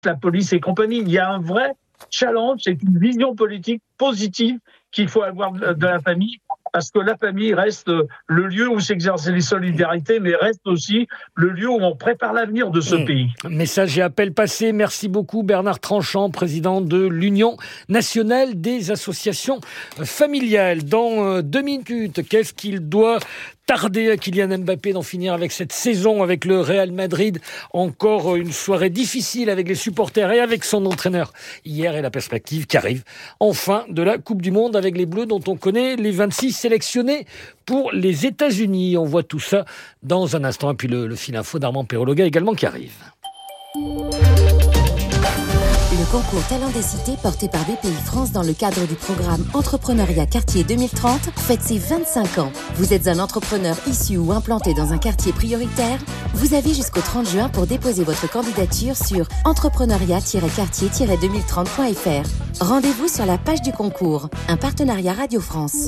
la police et compagnie. Il y a un vrai challenge, c'est une vision politique positive qu'il faut avoir de la famille, parce que la famille reste le lieu où s'exercent les solidarités, mais reste aussi le lieu où on prépare l'avenir de ce pays. Message et appel passé. Merci beaucoup Bernard Tranchant, président de l'Union nationale des associations familiales. Dans 2 minutes, qu'est-ce qu'il doit tarder à Kylian Mbappé d'en finir avec cette saison avec le Real Madrid? Encore une soirée difficile avec les supporters et avec son entraîneur hier, et la perspective qui arrive enfin de la Coupe du Monde avec les Bleus dont on connaît les 26 sélectionnés pour les États-Unis. On voit tout ça dans un instant. Et puis le fil info d'Armand Perrologa également qui arrive. Le concours Talent des Cités porté par BPI France dans le cadre du programme Entrepreneuriat Quartier 2030 fête ses 25 ans. Vous êtes un entrepreneur issu ou implanté dans un quartier prioritaire? Vous avez jusqu'au 30 juin pour déposer votre candidature sur entrepreneuriat-quartier-2030.fr. Rendez-vous sur la page du concours. Un partenariat Radio France.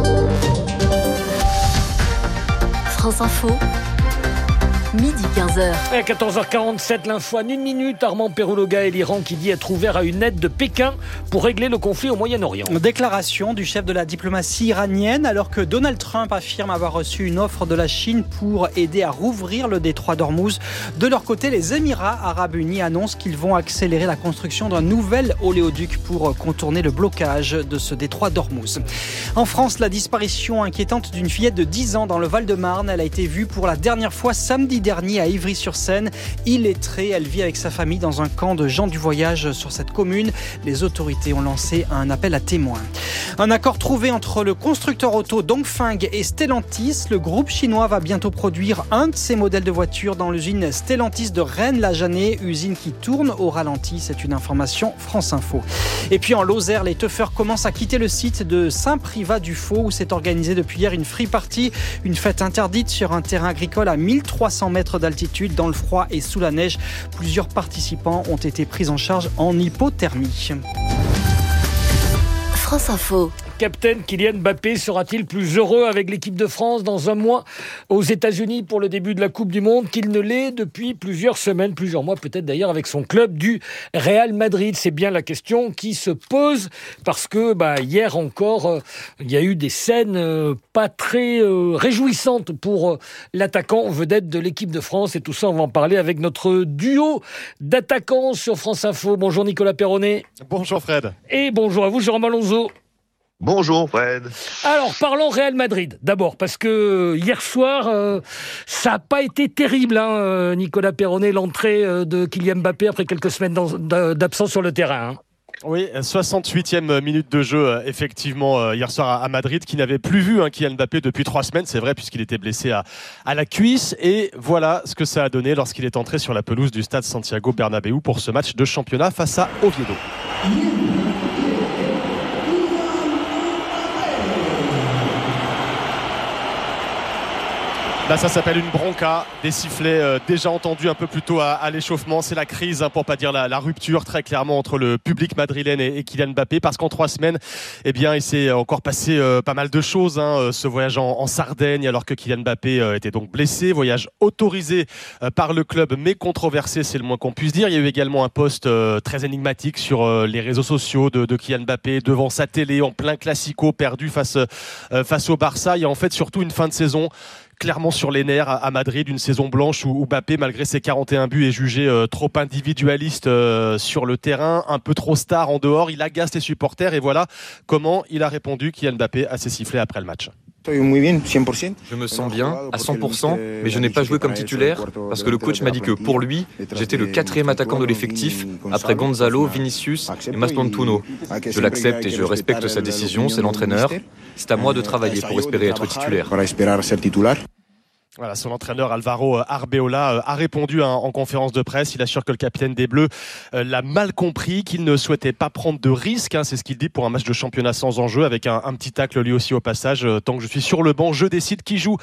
France Info. Midi 15h. À 14h47, l'info en 1 minute. Armand Perrologa et l'Iran qui dit être ouvert à une aide de Pékin pour régler le conflit au Moyen-Orient. Déclaration du chef de la diplomatie iranienne alors que Donald Trump affirme avoir reçu une offre de la Chine pour aider à rouvrir le détroit d'Ormuz. De leur côté, les Émirats arabes unis annoncent qu'ils vont accélérer la construction d'un nouvel oléoduc pour contourner le blocage de ce détroit d'Ormuz. En France, la disparition inquiétante d'une fillette de 10 ans dans le Val-de-Marne. Elle a été vue pour la dernière fois samedi dernier à Ivry-sur-Seine. Illettrée, elle vit avec sa famille dans un camp de gens du voyage sur cette commune. Les autorités ont lancé un appel à témoins. Un accord trouvé entre le constructeur auto Dongfeng et Stellantis. Le groupe chinois va bientôt produire un de ses modèles de voitures dans l'usine Stellantis de Rennes-la-Janée, usine qui tourne au ralenti. C'est une information France Info. Et puis en Lozère, les teufeurs commencent à quitter le site de Saint-Privat-du-Faux où s'est organisée depuis hier une free party, une fête interdite sur un terrain agricole à 1300 mètres d'altitude, dans le froid et sous la neige. Plusieurs participants ont été pris en charge en hypothermie. France Info. Capitaine Kylian Mbappé sera-t-il plus heureux avec l'équipe de France dans un mois aux États-Unis pour le début de la Coupe du Monde qu'il ne l'est depuis plusieurs semaines, plusieurs mois peut-être d'ailleurs, avec son club du Real Madrid? C'est bien la question qui se pose parce que hier encore, il y a eu des scènes pas très réjouissantes pour l'attaquant vedette de l'équipe de France, et tout ça on va en parler avec notre duo d'attaquants sur France Info. Bonjour Nicolas Perronnet. Bonjour Fred. Et bonjour à vous Jérôme Alonso. Bonjour Fred. Alors parlons Real Madrid d'abord, parce que hier soir ça n'a pas été terrible Nicolas Perronnet, l'entrée de Kylian Mbappé après quelques semaines d'absence sur le terrain. Oui, 68e minute de jeu effectivement hier soir à Madrid, qui n'avait plus vu Kylian Mbappé depuis 3 semaines, c'est vrai, puisqu'il était blessé à la cuisse, et voilà ce que ça a donné lorsqu'il est entré sur la pelouse du stade Santiago Bernabéu pour ce match de championnat face à Oviedo. Là, ça s'appelle une bronca, des sifflets déjà entendus un peu plus tôt à l'échauffement. C'est la crise, pour pas dire la rupture, très clairement, entre le public madrilène et Kylian Mbappé, parce qu'en 3 semaines, il s'est encore passé pas mal de choses. Ce voyage en Sardaigne, alors que Kylian Mbappé était donc blessé. Voyage autorisé par le club, mais controversé, c'est le moins qu'on puisse dire. Il y a eu également un post très énigmatique sur les réseaux sociaux de Kylian Mbappé, devant sa télé, en plein classico, perdu face au Barça. Il y a en fait surtout une fin de saison clairement sur les nerfs à Madrid, une saison blanche où Mbappé, malgré ses 41 buts, est jugé trop individualiste sur le terrain, un peu trop star en dehors. Il agace les supporters, et voilà comment il a répondu, Kylian Mbappé, à ses sifflets après le match. Je me sens bien à 100%, mais je n'ai pas joué comme titulaire parce que le coach m'a dit que pour lui, j'étais le 4e attaquant de l'effectif après Gonzalo, Vinicius et Mastontuno. Je l'accepte et je respecte sa décision, c'est l'entraîneur. C'est à moi de travailler pour espérer être titulaire. Voilà, son entraîneur Alvaro Arbeola a répondu en conférence de presse. Il assure que le capitaine des Bleus l'a mal compris, qu'il ne souhaitait pas prendre de risques. C'est ce qu'il dit pour un match de championnat sans enjeu, avec un petit tacle lui aussi au passage. Tant que je suis sur le banc, je décide qui joue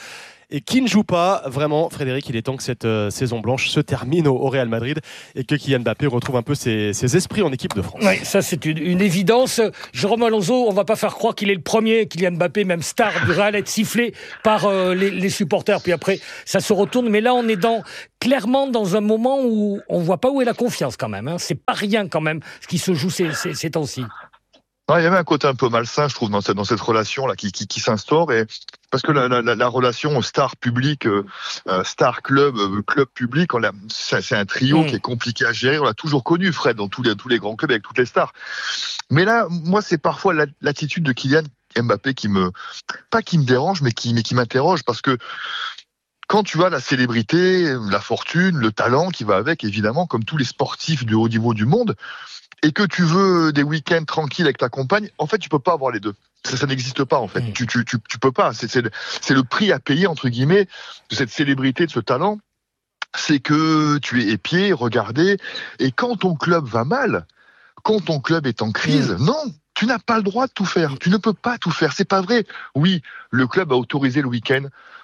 et qui ne joue pas. Vraiment, Frédéric, il est temps que cette saison blanche se termine au Real Madrid et que Kylian Mbappé retrouve un peu ses esprits en équipe de France. Oui, ça c'est une évidence. Jérôme Alonso, on ne va pas faire croire qu'il est le premier, Kylian Mbappé, même star du Real, à être sifflé par les supporters. Puis après, ça se retourne. Mais là, on est clairement dans un moment où on ne voit pas où est la confiance quand même. C'est pas rien quand même ce qui se joue ces temps-ci. Il y avait un côté un peu malsain, je trouve, dans cette relation là qui s'instaure, et parce que la relation star public, star club, club public, c'est un trio qui est compliqué à gérer. On l'a toujours connu, Fred, dans tous les grands clubs avec toutes les stars. Mais là, moi, c'est parfois l'attitude de Kylian Mbappé qui me dérange, mais qui m'interroge, parce que quand tu as la célébrité, la fortune, le talent qui va avec, évidemment, comme tous les sportifs de haut niveau du monde, et que tu veux des week-ends tranquilles avec ta compagne, en fait, tu peux pas avoir les deux. Ça n'existe pas, en fait. Tu peux pas. C'est le prix à payer, entre guillemets, de cette célébrité, de ce talent. C'est que tu es épié, regardé, et quand ton club va mal, quand ton club est en crise, non, tu n'as pas le droit de tout faire. Tu ne peux pas tout faire. C'est pas vrai. Oui, le club a autorisé le week-end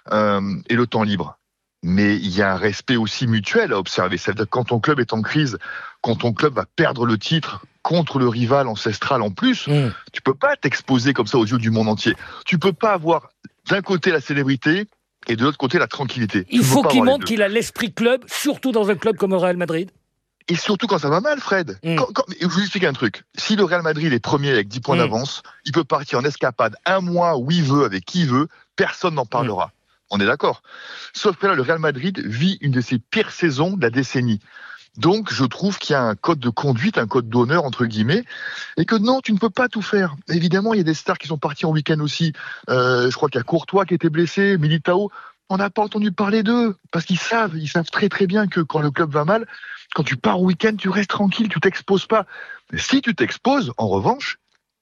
et le temps libre. Mais il y a un respect aussi mutuel à observer. C'est-à-dire que quand ton club est en crise, quand ton club va perdre le titre contre le rival ancestral en plus, tu peux pas t'exposer comme ça aux yeux du monde entier. Tu peux pas avoir d'un côté la célébrité et de l'autre côté la tranquillité. Il faut qu'il montre qu'il a l'esprit club, surtout dans un club comme le Real Madrid. Et surtout quand ça va mal, Fred. Je vous explique un truc. Si le Real Madrid est premier avec 10 points d'avance, il peut partir en escapade un mois où il veut, avec qui il veut, personne n'en parlera. On est d'accord. Sauf que là, le Real Madrid vit une de ses pires saisons de la décennie. Donc, je trouve qu'il y a un code de conduite, un code d'honneur, entre guillemets, et que non, tu ne peux pas tout faire. Évidemment, il y a des stars qui sont partis en week-end aussi. Je crois qu'il y a Courtois qui était blessé, Militao. On n'a pas entendu parler d'eux, parce qu'ils savent très très bien que quand le club va mal, quand tu pars au week-end, tu restes tranquille, tu t'exposes pas. Mais si tu t'exposes, en revanche,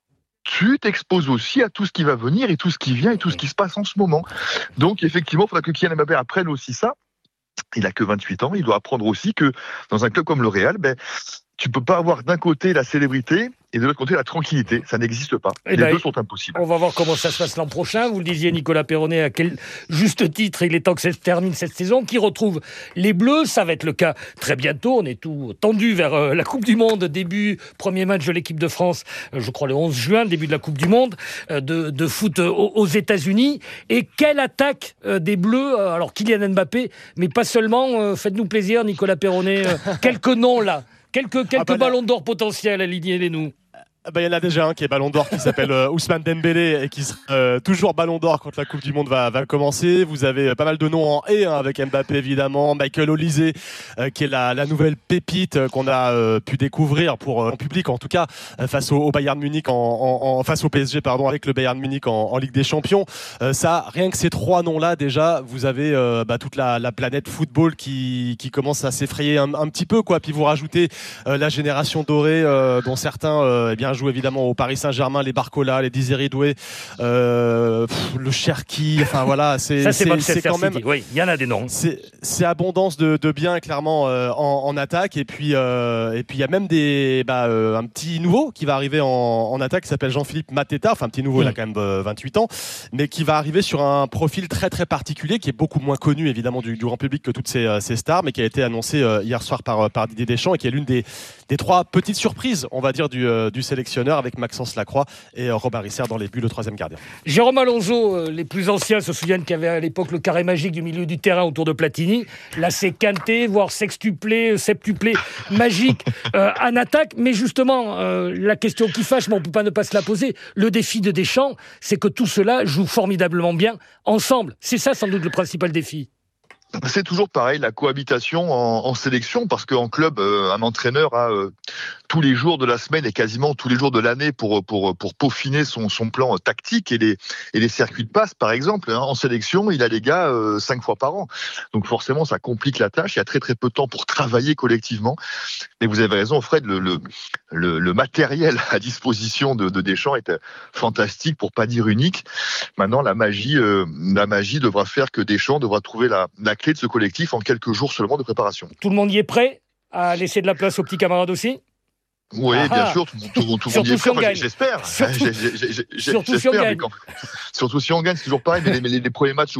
tu t'exposes aussi à tout ce qui va venir et tout ce qui vient et tout ce qui se passe en ce moment. Donc, effectivement, il faudra que Kylian Mbappé apprenne aussi ça. Il a que 28 ans, il doit apprendre aussi que dans un club comme le Real, tu peux pas avoir d'un côté la célébrité et de l'autre côté la tranquillité. Ça n'existe pas. Les deux sont impossibles. On va voir comment ça se passe l'an prochain. Vous le disiez, Nicolas Perronnet, à quel juste titre il est temps que ça se termine cette saison, qui retrouve les Bleus. Ça va être le cas très bientôt. On est tout tendu vers la Coupe du Monde. Premier match de l'équipe de France, je crois le 11 juin, début de la Coupe du Monde de foot aux États-Unis. Et quelle attaque des Bleus. Alors Kylian Mbappé, mais pas seulement. Faites-nous plaisir, Nicolas Perronnet. Quelques noms là. Quelques ballons d'or potentiels, alignez-les-nous. Il y en a déjà un qui est ballon d'or qui s'appelle Ousmane Dembélé et qui sera toujours ballon d'or quand la Coupe du Monde va commencer. Vous avez pas mal de noms en et avec Mbappé évidemment, Michael Olise qui est la nouvelle pépite qu'on a pu découvrir en public en tout cas face au Bayern Munich face au PSG avec le Bayern Munich en Ligue des Champions. Ça, rien que ces trois noms là déjà, vous avez toute la planète football qui commence à s'effrayer un petit peu quoi. Puis vous rajoutez la génération dorée dont certains jouent évidemment au Paris Saint-Germain, les Barcola, les Désiré Doué, le Cherki, enfin voilà, c'est quand même. Oui, il y en a des noms. C'est abondance de biens clairement en attaque et puis il y a même un petit nouveau qui va arriver en attaque qui s'appelle Jean-Philippe Mateta, enfin un petit nouveau, il a quand même 28 ans, mais qui va arriver sur un profil très très particulier qui est beaucoup moins connu évidemment du grand public que toutes ces stars, mais qui a été annoncé hier soir par Didier Deschamps et qui est l'une des trois petites surprises, on va dire, du sélectionneur avec Maxence Lacroix et Robin Risser dans les buts, le troisième gardien. Jérôme Alonso, les plus anciens se souviennent qu'il y avait à l'époque le carré magique du milieu du terrain autour de Platini. Là, c'est quinté, voire sextuplé, septuplé, magique en attaque. Mais justement, la question qui fâche, mais on ne peut pas ne pas se la poser, le défi de Deschamps, c'est que tout cela joue formidablement bien ensemble. C'est ça sans doute le principal défi. C'est toujours pareil, la cohabitation en sélection, parce qu'en club, un entraîneur a tous les jours de la semaine et quasiment tous les jours de l'année pour peaufiner son plan tactique et les circuits de passe, par exemple. En sélection, il a les gars 5 fois par an. Donc forcément, ça complique la tâche. Il y a très très peu de temps pour travailler collectivement. Mais vous avez raison, Fred, le matériel à disposition de Deschamps est fantastique, pour pas dire unique. Maintenant, la magie devra faire que Deschamps devra trouver la clé de ce collectif en quelques jours seulement de préparation. Tout le monde y est prêt à laisser de la place aux petits camarades aussi ? Oui, bien sûr, tout le monde y est prêt. Enfin, j'espère. Surtout si on gagne. Surtout si on gagne, c'est toujours pareil. Mais les premiers matchs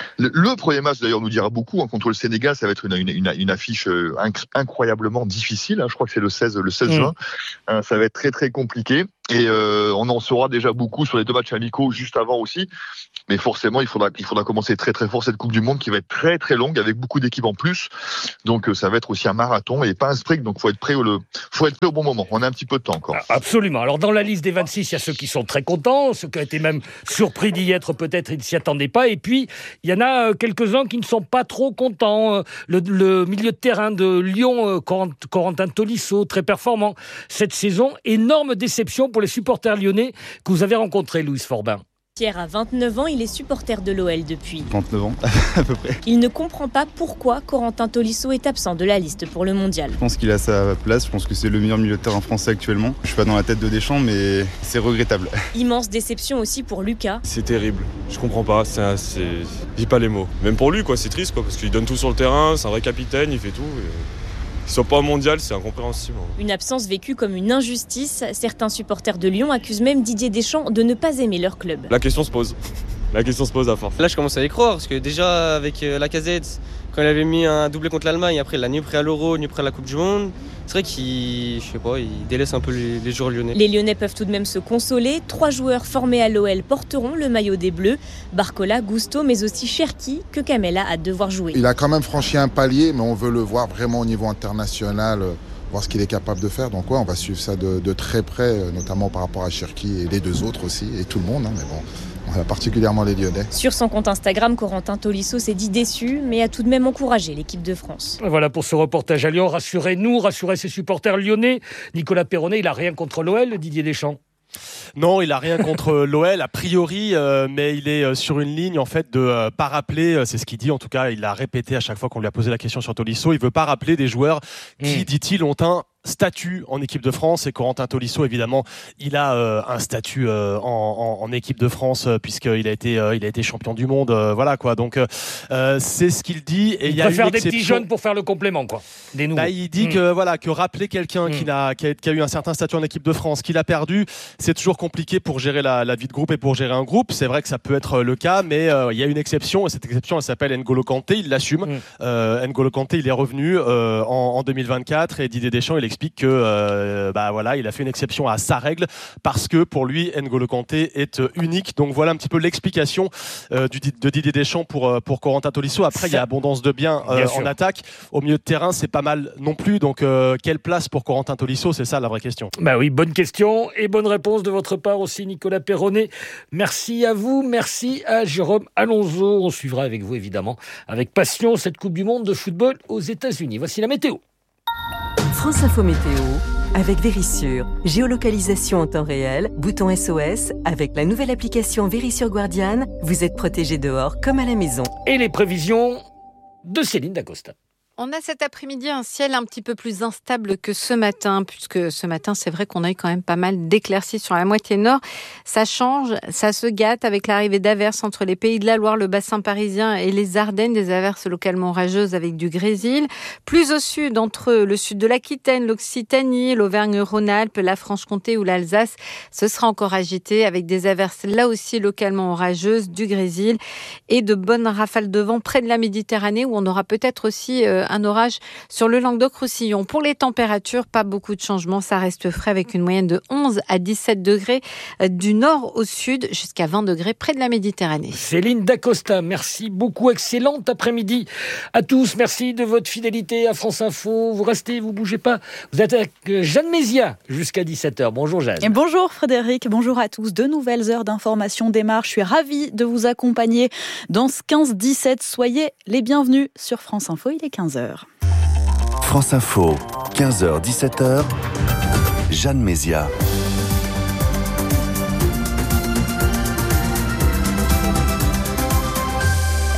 le premier match d'ailleurs nous dira beaucoup contre le Sénégal, ça va être une affiche incroyablement difficile. Je crois que c'est le 16 juin. Ça va être très très compliqué. Et on en saura déjà beaucoup sur les 2 matchs amicaux juste avant aussi. Mais forcément, il faudra commencer très très fort cette Coupe du Monde qui va être très très longue avec beaucoup d'équipes en plus. Donc ça va être aussi un marathon et pas un sprint. Donc faut être prêt au bon moment. On a un petit peu de temps encore. Absolument. Alors dans la liste des 26, il y a ceux qui sont très contents, ceux qui ont été même surpris d'y être, peut-être ils ne s'y attendaient pas. Et puis il y en a quelques-uns qui ne sont pas trop contents. Le milieu de terrain de Lyon, Corentin Tolisso, très performant cette saison. Énorme déception pour les supporters lyonnais que vous avez rencontrés, Louis Forbin. Pierre a 29 ans, il est supporter de l'OL depuis. 29 ans, à peu près. Il ne comprend pas pourquoi Corentin Tolisso est absent de la liste pour le mondial. Je pense qu'il a sa place, je pense que c'est le meilleur milieu de terrain français actuellement. Je suis pas dans la tête de Deschamps, mais c'est regrettable. Immense déception aussi pour Lucas. C'est terrible, je comprends pas, j'ai pas les mots. Même pour lui, c'est triste, parce qu'il donne tout sur le terrain, c'est un vrai capitaine, il fait tout. Qu'ils soient pas au mondial, c'est incompréhensible. Une absence vécue comme une injustice. Certains supporters de Lyon accusent même Didier Deschamps de ne pas aimer leur club. La question se pose. La question se pose à force. Là, je commence à y croire, parce que déjà, avec Lacazette, quand il avait mis un doublé contre l'Allemagne, après, il a ni prêt à l'Euro, ni prêt à la Coupe du Monde. C'est vrai qu'il délaisse un peu les joueurs lyonnais. Les Lyonnais peuvent tout de même se consoler. 3 joueurs formés à l'OL porteront le maillot des Bleus. Barcola, Gusto, mais aussi Cherki, que Kamela a devoir jouer. Il a quand même franchi un palier, mais on veut le voir vraiment au niveau international, voir ce qu'il est capable de faire. Donc on va suivre ça de très près, notamment par rapport à Cherki et les 2 autres aussi, et tout le monde. Mais bon, particulièrement les Lyonnais. Sur son compte Instagram, Corentin Tolisso s'est dit déçu, mais a tout de même encouragé l'équipe de France. Voilà pour ce reportage à Lyon. Rassurez-nous, rassurez ses supporters lyonnais. Nicolas Perronnet, il n'a rien contre l'OL, Didier Deschamps. Non, il a rien contre l'OL a priori, mais il est sur une ligne en fait de pas rappeler, c'est ce qu'il dit en tout cas, il l'a répété à chaque fois qu'on lui a posé la question sur Tolisso, il veut pas rappeler des joueurs qui, dit-il, ont un statut en équipe de France, et Corentin Tolisso évidemment il a un statut en équipe de France puisqu'il a été champion du monde, voilà quoi, donc c'est ce qu'il dit, et il y a faire des petits jeunes pour faire le complément quoi, des nouveaux. Il dit que rappeler quelqu'un qui a eu un certain statut en équipe de France, qu'il a perdu, c'est toujours compliqué pour gérer la vie de groupe et pour gérer un groupe. C'est vrai que ça peut être le cas, mais il y a une exception, et cette exception elle s'appelle N'Golo Kanté, il l'assume. N'Golo Kanté il est revenu en 2024, et Didier Deschamps il explique que il a fait une exception à sa règle parce que pour lui N'Golo Kanté est unique. Donc voilà un petit peu l'explication de Didier Deschamps pour Corentin Tolisso. Après il y a abondance de biens en attaque, au milieu de terrain c'est pas mal non plus, donc quelle place pour Corentin Tolisso, c'est ça la vraie question. Bah oui, bonne question et bonne réponse de votre part aussi Nicolas Perronnet. Merci à vous, merci à Jérôme Alonso. On suivra avec vous évidemment avec passion cette Coupe du Monde de football aux États-Unis. Voici la météo. France Info Météo avec Vérissure. Géolocalisation en temps réel, bouton SOS. Avec la nouvelle application Vérissure Guardian, vous êtes protégé dehors comme à la maison. Et les prévisions de Céline Dacosta. On a cet après-midi un ciel un petit peu plus instable que ce matin, puisque ce matin, c'est vrai qu'on a eu quand même pas mal d'éclaircies sur la moitié nord. Ça change, ça se gâte avec l'arrivée d'averses entre les Pays de la Loire, le bassin parisien et les Ardennes, des averses localement orageuses avec du grésil. Plus au sud, entre le sud de l'Aquitaine, l'Occitanie, l'Auvergne-Rhône-Alpes, la Franche-Comté ou l'Alsace, ce sera encore agité avec des averses là aussi localement orageuses, du grésil et de bonnes rafales de vent près de la Méditerranée, où on aura peut-être aussi un orage sur le Languedoc-Roussillon. Pour les températures, pas beaucoup de changements. Ça reste frais avec une moyenne de 11 à 17 degrés du nord au sud, jusqu'à 20 degrés près de la Méditerranée. Céline Dacosta, merci beaucoup. Excellent après-midi à tous. Merci de votre fidélité à France Info. Vous restez, vous bougez pas. Vous êtes avec Jeanne Mézia jusqu'à 17h. Bonjour Jeanne. Et bonjour Frédéric, bonjour à tous. De nouvelles heures d'information démarrent. Je suis ravie de vous accompagner dans ce 15-17. Soyez les bienvenus sur France Info, il est 15h. France Info, 15h-17h, Jeanne Mézia.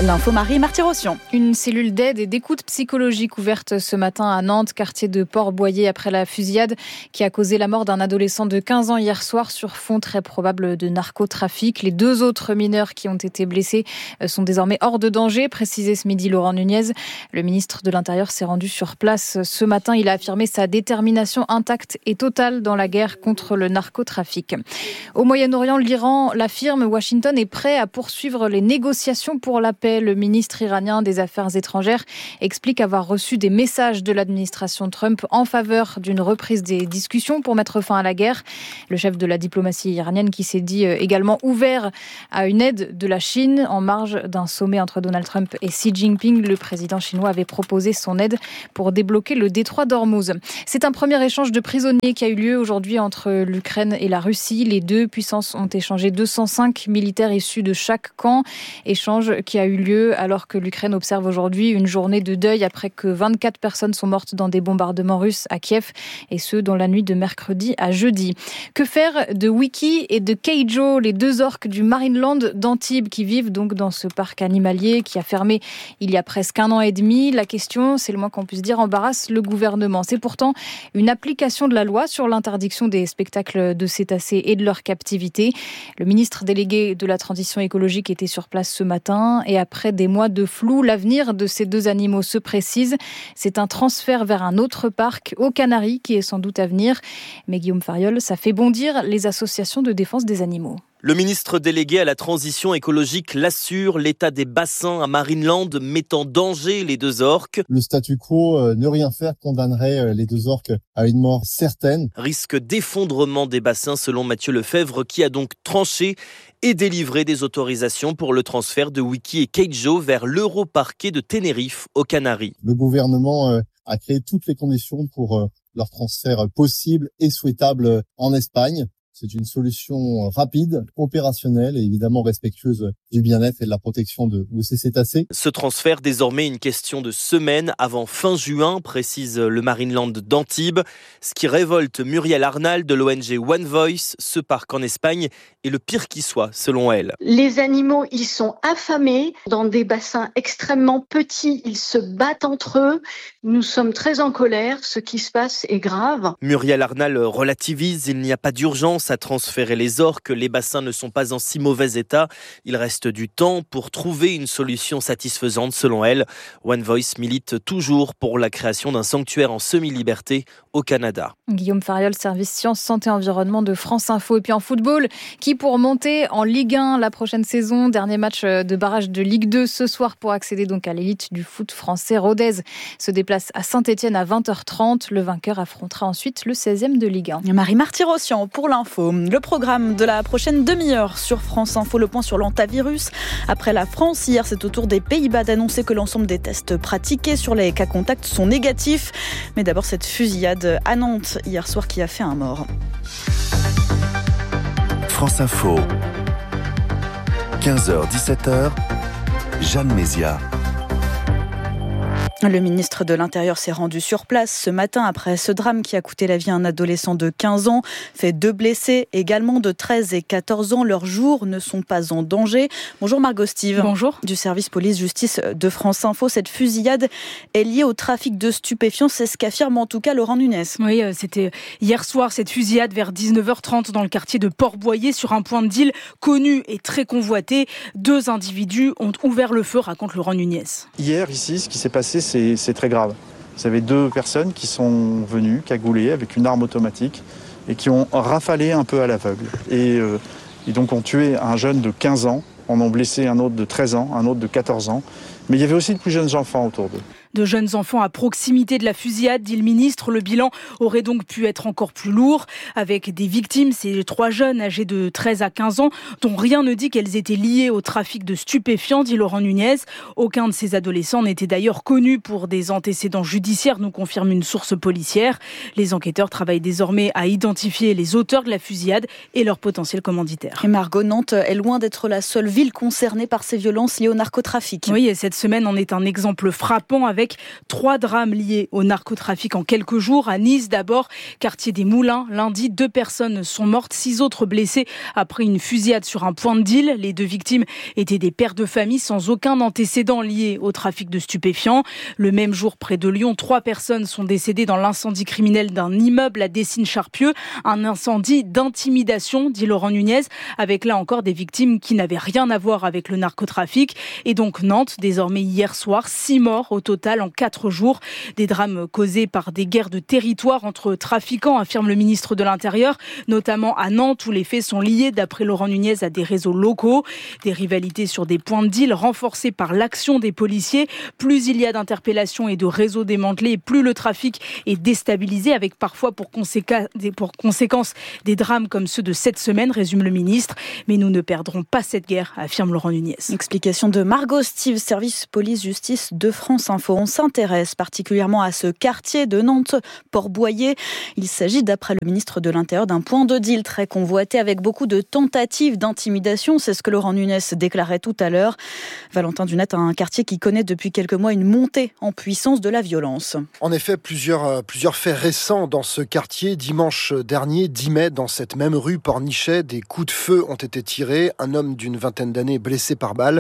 L'info Marie Martyrossian. Une cellule d'aide et d'écoute psychologique ouverte ce matin à Nantes, quartier de Port-Boyer, après la fusillade qui a causé la mort d'un adolescent de 15 ans hier soir sur fond très probable de narcotrafic. Les 2 autres mineurs qui ont été blessés sont désormais hors de danger, précisait ce midi Laurent Nunez. Le ministre de l'Intérieur s'est rendu sur place ce matin. Il a affirmé sa détermination intacte et totale dans la guerre contre le narcotrafic. Au Moyen-Orient, l'Iran l'affirme, Washington est prêt à poursuivre les négociations pour la paix. Le ministre iranien des Affaires étrangères explique avoir reçu des messages de l'administration Trump en faveur d'une reprise des discussions pour mettre fin à la guerre. Le chef de la diplomatie iranienne qui s'est dit également ouvert à une aide de la Chine en marge d'un sommet entre Donald Trump et Xi Jinping. Le président chinois avait proposé son aide pour débloquer le détroit d'Ormuz. C'est un premier échange de prisonniers qui a eu lieu aujourd'hui entre l'Ukraine et la Russie. Les 2 puissances ont échangé 205 militaires issus de chaque camp. Échange qui a eu lieu alors que l'Ukraine observe aujourd'hui une journée de deuil après que 24 personnes sont mortes dans des bombardements russes à Kiev, et ce dans la nuit de mercredi à jeudi. Que faire de Wiki et de Keijo, les 2 orques du Marineland d'Antibes qui vivent donc dans ce parc animalier qui a fermé il y a presque 1 an et demi? La question, c'est le moins qu'on puisse dire, embarrasse le gouvernement. C'est pourtant une application de la loi sur l'interdiction des spectacles de cétacés et de leur captivité. Le ministre délégué de la transition écologique était sur place ce matin et après des mois de flou, l'avenir de ces 2 animaux se précise. C'est un transfert vers un autre parc aux Canaries qui est sans doute à venir. Mais Guillaume Fariol, ça fait bondir les associations de défense des animaux. Le ministre délégué à la transition écologique l'assure, l'état des bassins à Marineland met en danger les 2 orques. Le statu quo, ne rien faire, condamnerait les 2 orques à une mort certaine. Risque d'effondrement des bassins selon Mathieu Lefebvre qui a donc tranché et délivré des autorisations pour le transfert de Wiki et Keijo vers l'Europarquet de Tenerife aux Canaries. Le gouvernement a créé toutes les conditions pour leur transfert possible et souhaitable en Espagne. C'est une solution rapide, opérationnelle et évidemment respectueuse du bien-être et de la protection de ces cétacés. Ce transfert, désormais une question de semaines avant fin juin, précise le Marineland d'Antibes. Ce qui révolte Muriel Arnal de l'ONG One Voice, ce parc en Espagne est le pire qui soit, selon elle. Les animaux, ils sont affamés dans des bassins extrêmement petits. Ils se battent entre eux. Nous sommes très en colère. Ce qui se passe est grave. Muriel Arnal relativise. Il n'y a pas d'urgence à transférer les orques. Les bassins ne sont pas en si mauvais état. Il reste du temps pour trouver une solution satisfaisante, selon elle. One Voice milite toujours pour la création d'un sanctuaire en semi-liberté au Canada. Guillaume Fariol, service Sciences, Santé, Environnement de France Info. Et puis en football, qui pour monter en Ligue 1 la prochaine saison, dernier match de barrage de Ligue 2 ce soir pour accéder donc à l'élite du foot français. Rodez se déplace à Saint-Etienne à 20h30. Le vainqueur affrontera ensuite le 16e de Ligue 1. Marie Martyrossian pour l'info. Le programme de la prochaine demi-heure sur France Info, le point sur l'hantavirus. Après la France, hier, c'est au tour des Pays-Bas d'annoncer que l'ensemble des tests pratiqués sur les cas contacts sont négatifs. Mais d'abord, cette fusillade à Nantes hier soir qui a fait un mort. France Info, 15h-17h, Jeanne Mézia. Le ministre de l'Intérieur s'est rendu sur place ce matin après ce drame qui a coûté la vie à un adolescent de 15 ans, fait 2 blessés, également de 13 et 14 ans. Leurs jours ne sont pas en danger. Bonjour Margot Steve. Bonjour. Du service police-justice de France Info. Cette fusillade est liée au trafic de stupéfiants, c'est ce qu'affirme en tout cas Laurent Nunez. Oui, c'était hier soir cette fusillade vers 19h30 dans le quartier de Port-Boyer sur un point de deal connu et très convoité. 2 individus ont ouvert le feu, raconte Laurent Nunez. Hier ici, ce qui s'est passé, c'est très grave. Vous avez 2 personnes qui sont venues cagoulées avec une arme automatique et qui ont rafalé un peu à l'aveugle. Et donc ont tué un jeune de 15 ans, en ont blessé un autre de 13 ans, un autre de 14 ans. Mais il y avait aussi de plus jeunes enfants autour d'eux. De jeunes enfants à proximité de la fusillade, dit le ministre. Le bilan aurait donc pu être encore plus lourd. Avec des victimes, ces 3 jeunes âgés de 13 à 15 ans, dont rien ne dit qu'elles étaient liées au trafic de stupéfiants, dit Laurent Nunez. Aucun de ces adolescents n'était d'ailleurs connu pour des antécédents judiciaires, nous confirme une source policière. Les enquêteurs travaillent désormais à identifier les auteurs de la fusillade et leurs potentiels commanditaires. Et Margot, Nantes est loin d'être la seule ville concernée par ces violences liées au narcotrafic. Oui, et cette semaine en est un exemple frappant avec avec 3 drames liés au narcotrafic en quelques jours. À Nice d'abord, quartier des Moulins. Lundi, 2 personnes sont mortes, 6 autres blessées après une fusillade sur un point de deal. Les 2 victimes étaient des pères de famille sans aucun antécédent lié au trafic de stupéfiants. Le même jour, près de Lyon, 3 personnes sont décédées dans l'incendie criminel d'un immeuble à Dessines-Charpieu. Un incendie d'intimidation, dit Laurent Nunez, avec là encore des victimes qui n'avaient rien à voir avec le narcotrafic. Et donc Nantes, désormais hier soir, 6 morts au total en 4 jours. Des drames causés par des guerres de territoire entre trafiquants, affirme le ministre de l'Intérieur, notamment à Nantes où les faits sont liés, d'après Laurent Nunez, à des réseaux locaux. Des rivalités sur des points de deal renforcées par l'action des policiers. Plus il y a d'interpellations et de réseaux démantelés, plus le trafic est déstabilisé, avec parfois pour conséquence des drames comme ceux de cette semaine, résume le ministre. Mais nous ne perdrons pas cette guerre, affirme Laurent Nunez. Explication de Margot Steve, service police-justice de France Info. On s'intéresse particulièrement à ce quartier de Nantes, Port-Boyer. Il s'agit, d'après le ministre de l'Intérieur, d'un point de deal très convoité avec beaucoup de tentatives d'intimidation. C'est ce que Laurent Nunez déclarait tout à l'heure. Valentin Dunat, un quartier qui connaît depuis quelques mois une montée en puissance de la violence. En effet, plusieurs faits récents dans ce quartier. Dimanche dernier, 10 mai, dans cette même rue Pornichet, des coups de feu ont été tirés. Un homme d'une vingtaine d'années blessé par balle.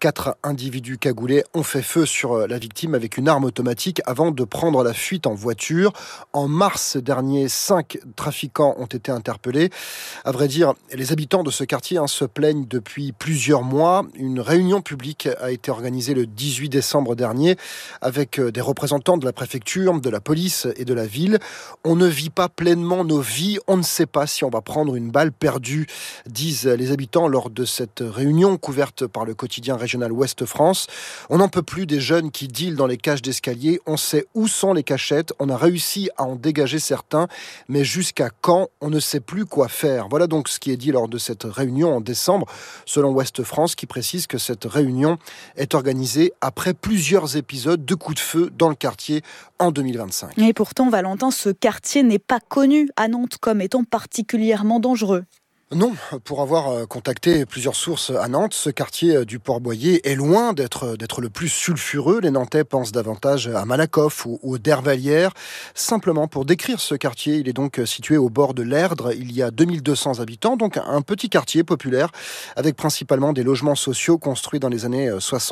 4 individus cagoulés ont fait feu sur la victime avec une arme automatique avant de prendre la fuite en voiture. En mars dernier, 5 trafiquants ont été interpellés. À vrai dire, les habitants de ce quartier se plaignent depuis plusieurs mois. Une réunion publique a été organisée le 18 décembre dernier avec des représentants de la préfecture, de la police et de la ville. On ne vit pas pleinement nos vies, on ne sait pas si on va prendre une balle perdue, disent les habitants lors de cette réunion couverte par le quotidien régional Ouest France. On n'en peut plus des jeunes qui dealent dans les cages d'escalier, on sait où sont les cachettes, on a réussi à en dégager certains, mais jusqu'à quand, on ne sait plus quoi faire. Voilà donc ce qui est dit lors de cette réunion en décembre, selon Ouest France, qui précise que cette réunion est organisée après plusieurs épisodes de coups de feu dans le quartier en 2025. Et pourtant, Valentin, ce quartier n'est pas connu à Nantes comme étant particulièrement dangereux. Non, pour avoir contacté plusieurs sources à Nantes, ce quartier du Port-Boyer est loin d'être le plus sulfureux. Les Nantais pensent davantage à Malakoff ou aux Dervalières. Simplement pour décrire ce quartier, il est donc situé au bord de l'Erdre. Il y a 2200 habitants, donc un petit quartier populaire avec principalement des logements sociaux construits dans les années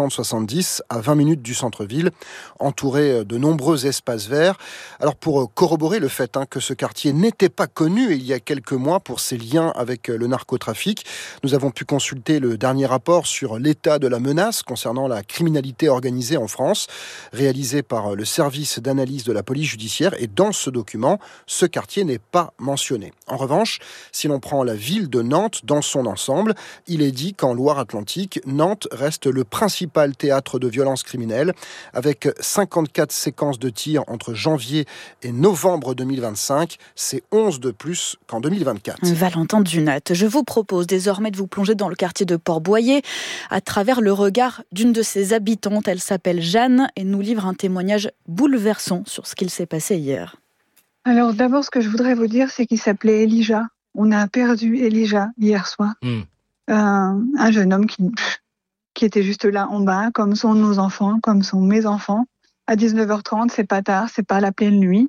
60-70 à 20 minutes du centre-ville, entouré de nombreux espaces verts. Alors pour corroborer le fait que ce quartier n'était pas connu il y a quelques mois pour ses liens avec le narcotrafic, nous avons pu consulter le dernier rapport sur l'état de la menace concernant la criminalité organisée en France, réalisé par le service d'analyse de la police judiciaire, et dans ce document, ce quartier n'est pas mentionné. En revanche, si l'on prend la ville de Nantes dans son ensemble, il est dit qu'en Loire-Atlantique, Nantes reste le principal théâtre de violences criminelles, avec 54 séquences de tirs entre janvier et novembre 2025, c'est 11 de plus qu'en 2024. Valentin Dunat, je vous propose désormais de vous plonger dans le quartier de Port-Boyer à travers le regard d'une de ses habitantes. Elle s'appelle Jeanne et nous livre un témoignage bouleversant sur ce qu'il s'est passé hier. Alors d'abord, ce que je voudrais vous dire, c'est qu'il s'appelait Elijah. On a perdu Elijah hier soir. Un jeune homme qui était juste là en bas, comme sont nos enfants, comme sont mes enfants. À 19h30, c'est pas tard, c'est pas la pleine nuit.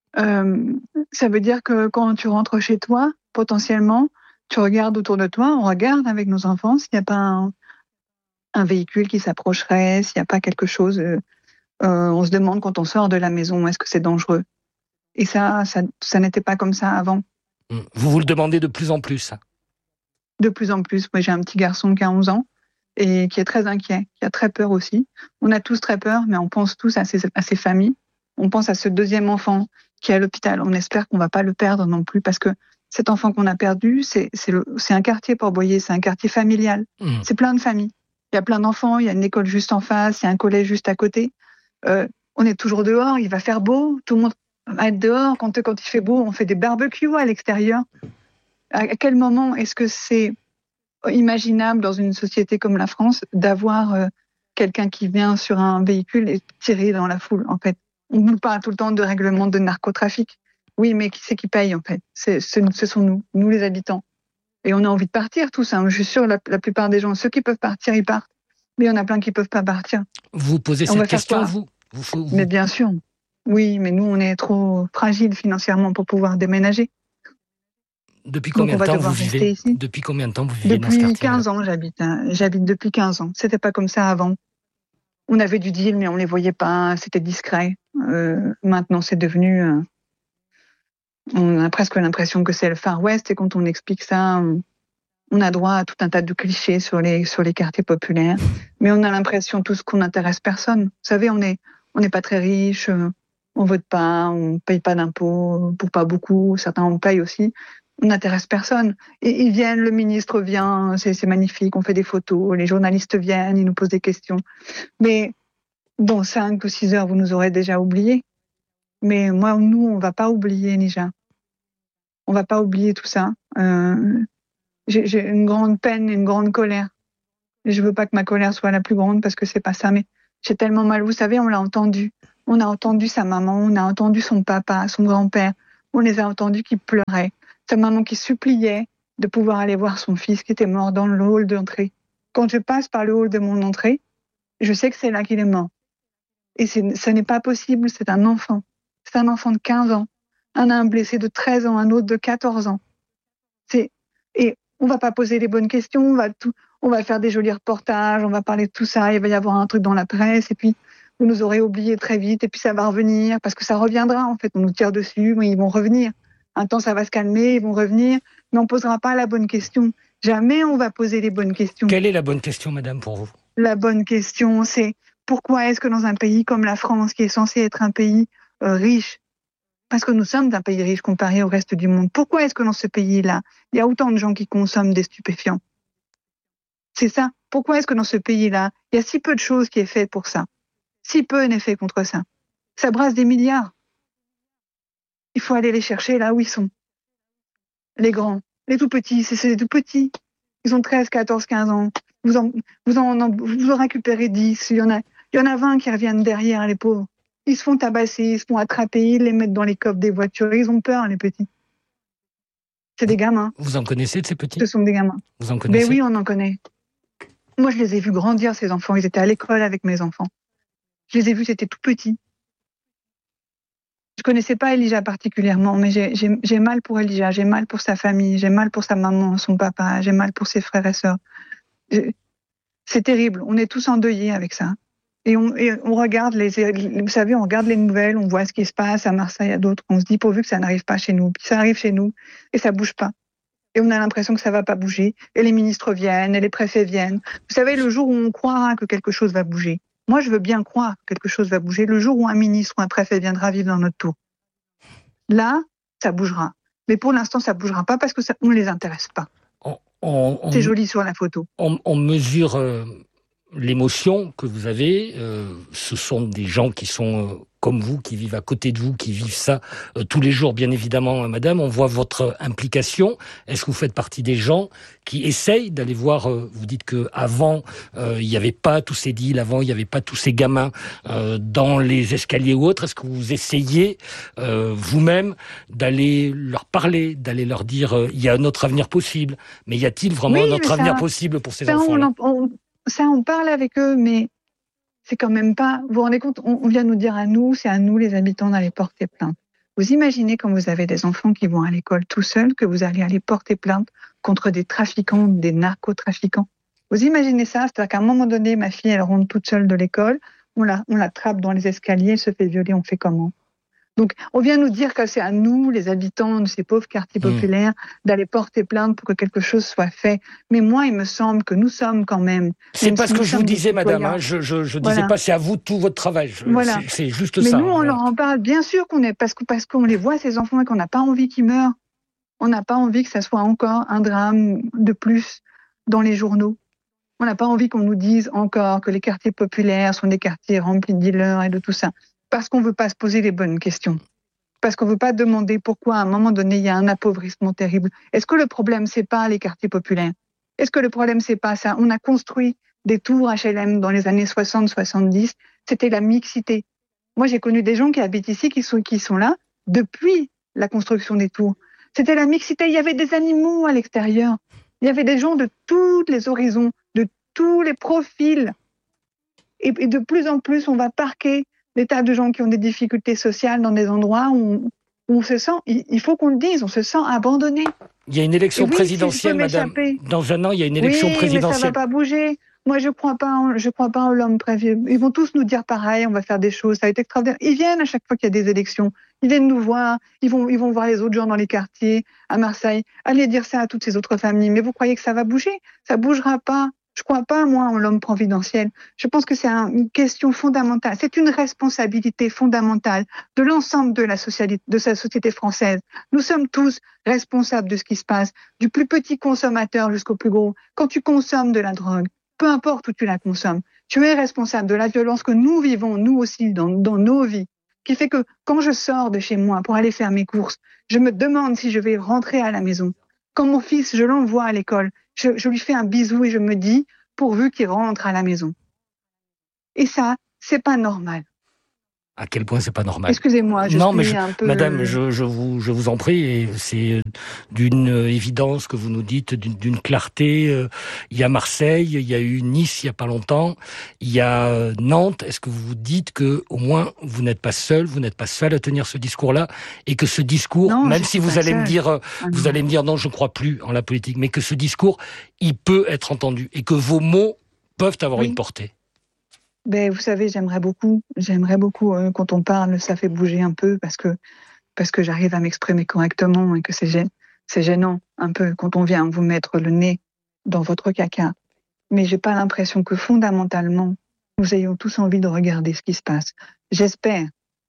Ça veut dire que quand tu rentres chez toi, potentiellement, tu regardes autour de toi, on regarde avec nos enfants s'il n'y a pas un véhicule qui s'approcherait, s'il n'y a pas quelque chose. On se demande quand on sort de la maison, est-ce que c'est dangereux ? Et ça n'était pas comme ça avant. Vous le demandez de plus en plus. De plus en plus. Moi, j'ai un petit garçon qui a 11 ans et qui est très inquiet, qui a très peur aussi. On a tous très peur, mais on pense tous à ces familles. On pense à ce deuxième enfant qui est à l'hôpital. On espère qu'on ne va pas le perdre non plus, parce que cet enfant qu'on a perdu, c'est un quartier Port-Boyer, c'est un quartier familial. C'est plein de familles. Il y a plein d'enfants, il y a une école juste en face, il y a un collège juste à côté. On est toujours dehors, il va faire beau, tout le monde va être dehors. Quand il fait beau, on fait des barbecues à l'extérieur. À quel moment est-ce que c'est imaginable dans une société comme la France d'avoir quelqu'un qui vient sur un véhicule et tirer dans la foule, en fait? On nous parle tout le temps de règlement de narcotrafic. Oui, mais qui c'est qui paye, en fait? Ce sont nous les habitants. Et on a envie de partir tous. Je suis sûre, la plupart des gens, ceux qui peuvent partir, ils partent. Mais il y en a plein qui ne peuvent pas partir. Vous posez cette question, vous? Mais bien sûr. Oui, mais nous, on est trop fragiles financièrement pour pouvoir déménager. Depuis combien de temps vous vivez ici? Depuis combien de temps vous vivez dans ce quartier? Depuis 15 ans, j'habite. J'habite depuis 15 ans. C'était pas comme ça avant. On avait du deal, mais on les voyait pas. C'était discret. Maintenant, c'est devenu... on a presque l'impression que c'est le Far West. Et quand on explique ça, on a droit à tout un tas de clichés sur les quartiers populaires. Mais on a l'impression tous qu'on n'intéresse personne. Vous savez, on n'est pas très riches. On vote pas, on paye pas d'impôts, pour pas beaucoup. Certains en payent aussi. On n'intéresse personne. Et ils viennent, le ministre vient, c'est magnifique, on fait des photos, les journalistes viennent, ils nous posent des questions. Mais dans 5 ou 6 heures, vous nous aurez déjà oubliés. Mais nous, on va pas oublier, Nija. On va pas oublier tout ça. J'ai une grande peine, une grande colère. Et je veux pas que ma colère soit la plus grande parce que c'est pas ça. Mais j'ai tellement mal. Vous savez, on l'a entendu. On a entendu sa maman, on a entendu son papa, son grand-père. On les a entendus qui pleuraient. Sa maman qui suppliait de pouvoir aller voir son fils qui était mort dans le hall d'entrée. Quand je passe par le hall de mon entrée, je sais que c'est là qu'il est mort. Et ce n'est pas possible, c'est un enfant. C'est un enfant de 15 ans. Un blessé de 13 ans, un autre de 14 ans. Et on va pas poser les bonnes questions, on va faire des jolis reportages, on va parler de tout ça, il va y avoir un truc dans la presse, et puis vous nous aurez oublié très vite, et puis ça va revenir, parce que ça reviendra en fait, on nous tire dessus, mais ils vont revenir. Un temps, ça va se calmer, ils vont revenir, mais on ne posera pas la bonne question. Jamais on va poser les bonnes questions. Quelle est la bonne question, madame, pour vous? La bonne question, c'est pourquoi est-ce que dans un pays comme la France, qui est censé être un pays riche, parce que nous sommes un pays riche comparé au reste du monde, pourquoi est-ce que dans ce pays-là, il y a autant de gens qui consomment des stupéfiants? C'est ça. Pourquoi est-ce que dans ce pays-là, il y a si peu de choses qui est fait pour ça? Si peu n'est fait contre ça. Ça brasse des milliards. Il faut aller les chercher là où ils sont. Les grands, les tout petits, c'est les tout petits. Ils ont 13, 14, 15 ans. Vous en récupérez 10. Il y en a 20 qui reviennent derrière, les pauvres. Ils se font tabasser, ils se font attraper, ils les mettent dans les coffres des voitures. Ils ont peur, les petits. C'est des gamins. Vous en connaissez de ces petits? Ce sont des gamins. Vous en connaissez? Mais oui, on en connaît. Moi, je les ai vus grandir, ces enfants. Ils étaient à l'école avec mes enfants. Je les ai vus, c'était tout petits. Je connaissais pas Elijah particulièrement, mais j'ai mal pour Elijah, j'ai mal pour sa famille, j'ai mal pour sa maman, son papa, j'ai mal pour ses frères et sœurs. C'est terrible. On est tous endeuillés avec ça. Et on regarde vous savez, on regarde les nouvelles, on voit ce qui se passe à Marseille, à d'autres. On se dit pourvu que ça n'arrive pas chez nous. Puis ça arrive chez nous et ça bouge pas. Et on a l'impression que ça va pas bouger. Et les ministres viennent, et les préfets viennent. Vous savez, le jour où on croira que quelque chose va bouger. Moi, je veux bien croire que quelque chose va bouger. Le jour où un ministre ou un préfet viendra vivre dans notre tour. Là, ça bougera. Mais pour l'instant, ça bougera pas parce que on ne les intéresse pas. C'est joli sur la photo. On mesure l'émotion que vous avez. Ce sont des gens qui sont comme vous, qui vivent à côté de vous, qui vivent ça tous les jours, bien évidemment, madame. On voit votre implication. Est-ce que vous faites partie des gens qui essayent d'aller voir, vous dites qu'avant, il n'y avait pas tous ces deals, avant, il n'y avait pas tous ces gamins dans les escaliers ou autres. Est-ce que vous essayez vous-même d'aller leur parler, d'aller leur dire il y a un autre avenir possible, mais y a-t-il vraiment un autre avenir possible pour ces enfants-là? On parle avec eux, mais c'est quand même pas... Vous vous rendez compte, on vient nous dire à nous, c'est à nous les habitants d'aller porter plainte. Vous imaginez quand vous avez des enfants qui vont à l'école tout seuls, que vous allez aller porter plainte contre des trafiquants, des narcotrafiquants. Vous imaginez ça? C'est-à-dire qu'à un moment donné, ma fille, elle rentre toute seule de l'école, on l'attrape dans les escaliers, elle se fait violer, on fait comment? Donc, on vient nous dire que c'est à nous, les habitants de ces pauvres quartiers populaires, d'aller porter plainte pour que quelque chose soit fait. Mais moi, il me semble que nous sommes quand même... C'est pas ce que je vous disais, madame. Hein, je disais pas, c'est à vous tout votre travail. C'est juste ça. Mais nous, on leur en parle. Bien sûr qu'on est... Parce qu'on les voit, ces enfants, et qu'on n'a pas envie qu'ils meurent. On n'a pas envie que ça soit encore un drame de plus dans les journaux. On n'a pas envie qu'on nous dise encore que les quartiers populaires sont des quartiers remplis de dealers et de tout ça. Parce qu'on ne veut pas se poser les bonnes questions. Parce qu'on ne veut pas demander pourquoi, à un moment donné, il y a un appauvrissement terrible. Est-ce que le problème, c'est pas les quartiers populaires? Est-ce que le problème, c'est pas ça? On a construit des tours HLM dans les années 60-70. C'était la mixité. Moi, j'ai connu des gens qui habitent ici, qui sont là depuis la construction des tours. C'était la mixité. Il y avait des animaux à l'extérieur. Il y avait des gens de tous les horizons, de tous les profils. Et de plus en plus, on va parquer des tas de gens qui ont des difficultés sociales dans des endroits où on se sent, il faut qu'on le dise, on se sent abandonné. Il y a une élection présidentielle, madame. Dans un an, il y a une élection présidentielle. Mais ça va pas bouger. Moi, je crois pas en l'homme prévu. Ils vont tous nous dire pareil, on va faire des choses, ça va être extraordinaire. Ils viennent à chaque fois qu'il y a des élections. Ils viennent nous voir, ils vont voir les autres gens dans les quartiers, à Marseille. Allez dire ça à toutes ces autres familles. Mais vous croyez que ça va bouger? Ça bougera pas. Je crois pas, moi, en l'homme providentiel. Je pense que c'est une question fondamentale. C'est une responsabilité fondamentale de l'ensemble de sa société française. Nous sommes tous responsables de ce qui se passe, du plus petit consommateur jusqu'au plus gros. Quand tu consommes de la drogue, peu importe où tu la consommes, tu es responsable de la violence que nous vivons, nous aussi, dans nos vies, qui fait que quand je sors de chez moi pour aller faire mes courses, je me demande si je vais rentrer à la maison. Quand mon fils, je l'envoie à l'école, je lui fais un bisou et je me dis, pourvu qu'il rentre à la maison. Et ça, c'est pas normal. À quel point c'est pas normal? Excusez-moi, madame, je vous en prie, et c'est d'une évidence que vous nous dites, d'une clarté. Il y a Marseille, il y a eu Nice il y a pas longtemps, il y a Nantes. Est-ce que vous vous dites que au moins vous n'êtes pas seul à tenir ce discours-là, et que ce discours, non, même si vous allez me dire non, je ne crois plus en la politique, mais que ce discours, il peut être entendu et que vos mots peuvent avoir une portée? Ben, vous savez, j'aimerais beaucoup quand on parle, ça fait bouger un peu parce que j'arrive à m'exprimer correctement et que c'est gênant un peu quand on vient vous mettre le nez dans votre caca. Mais j'ai pas l'impression que fondamentalement, nous ayons tous envie de regarder ce qui se passe. J'espère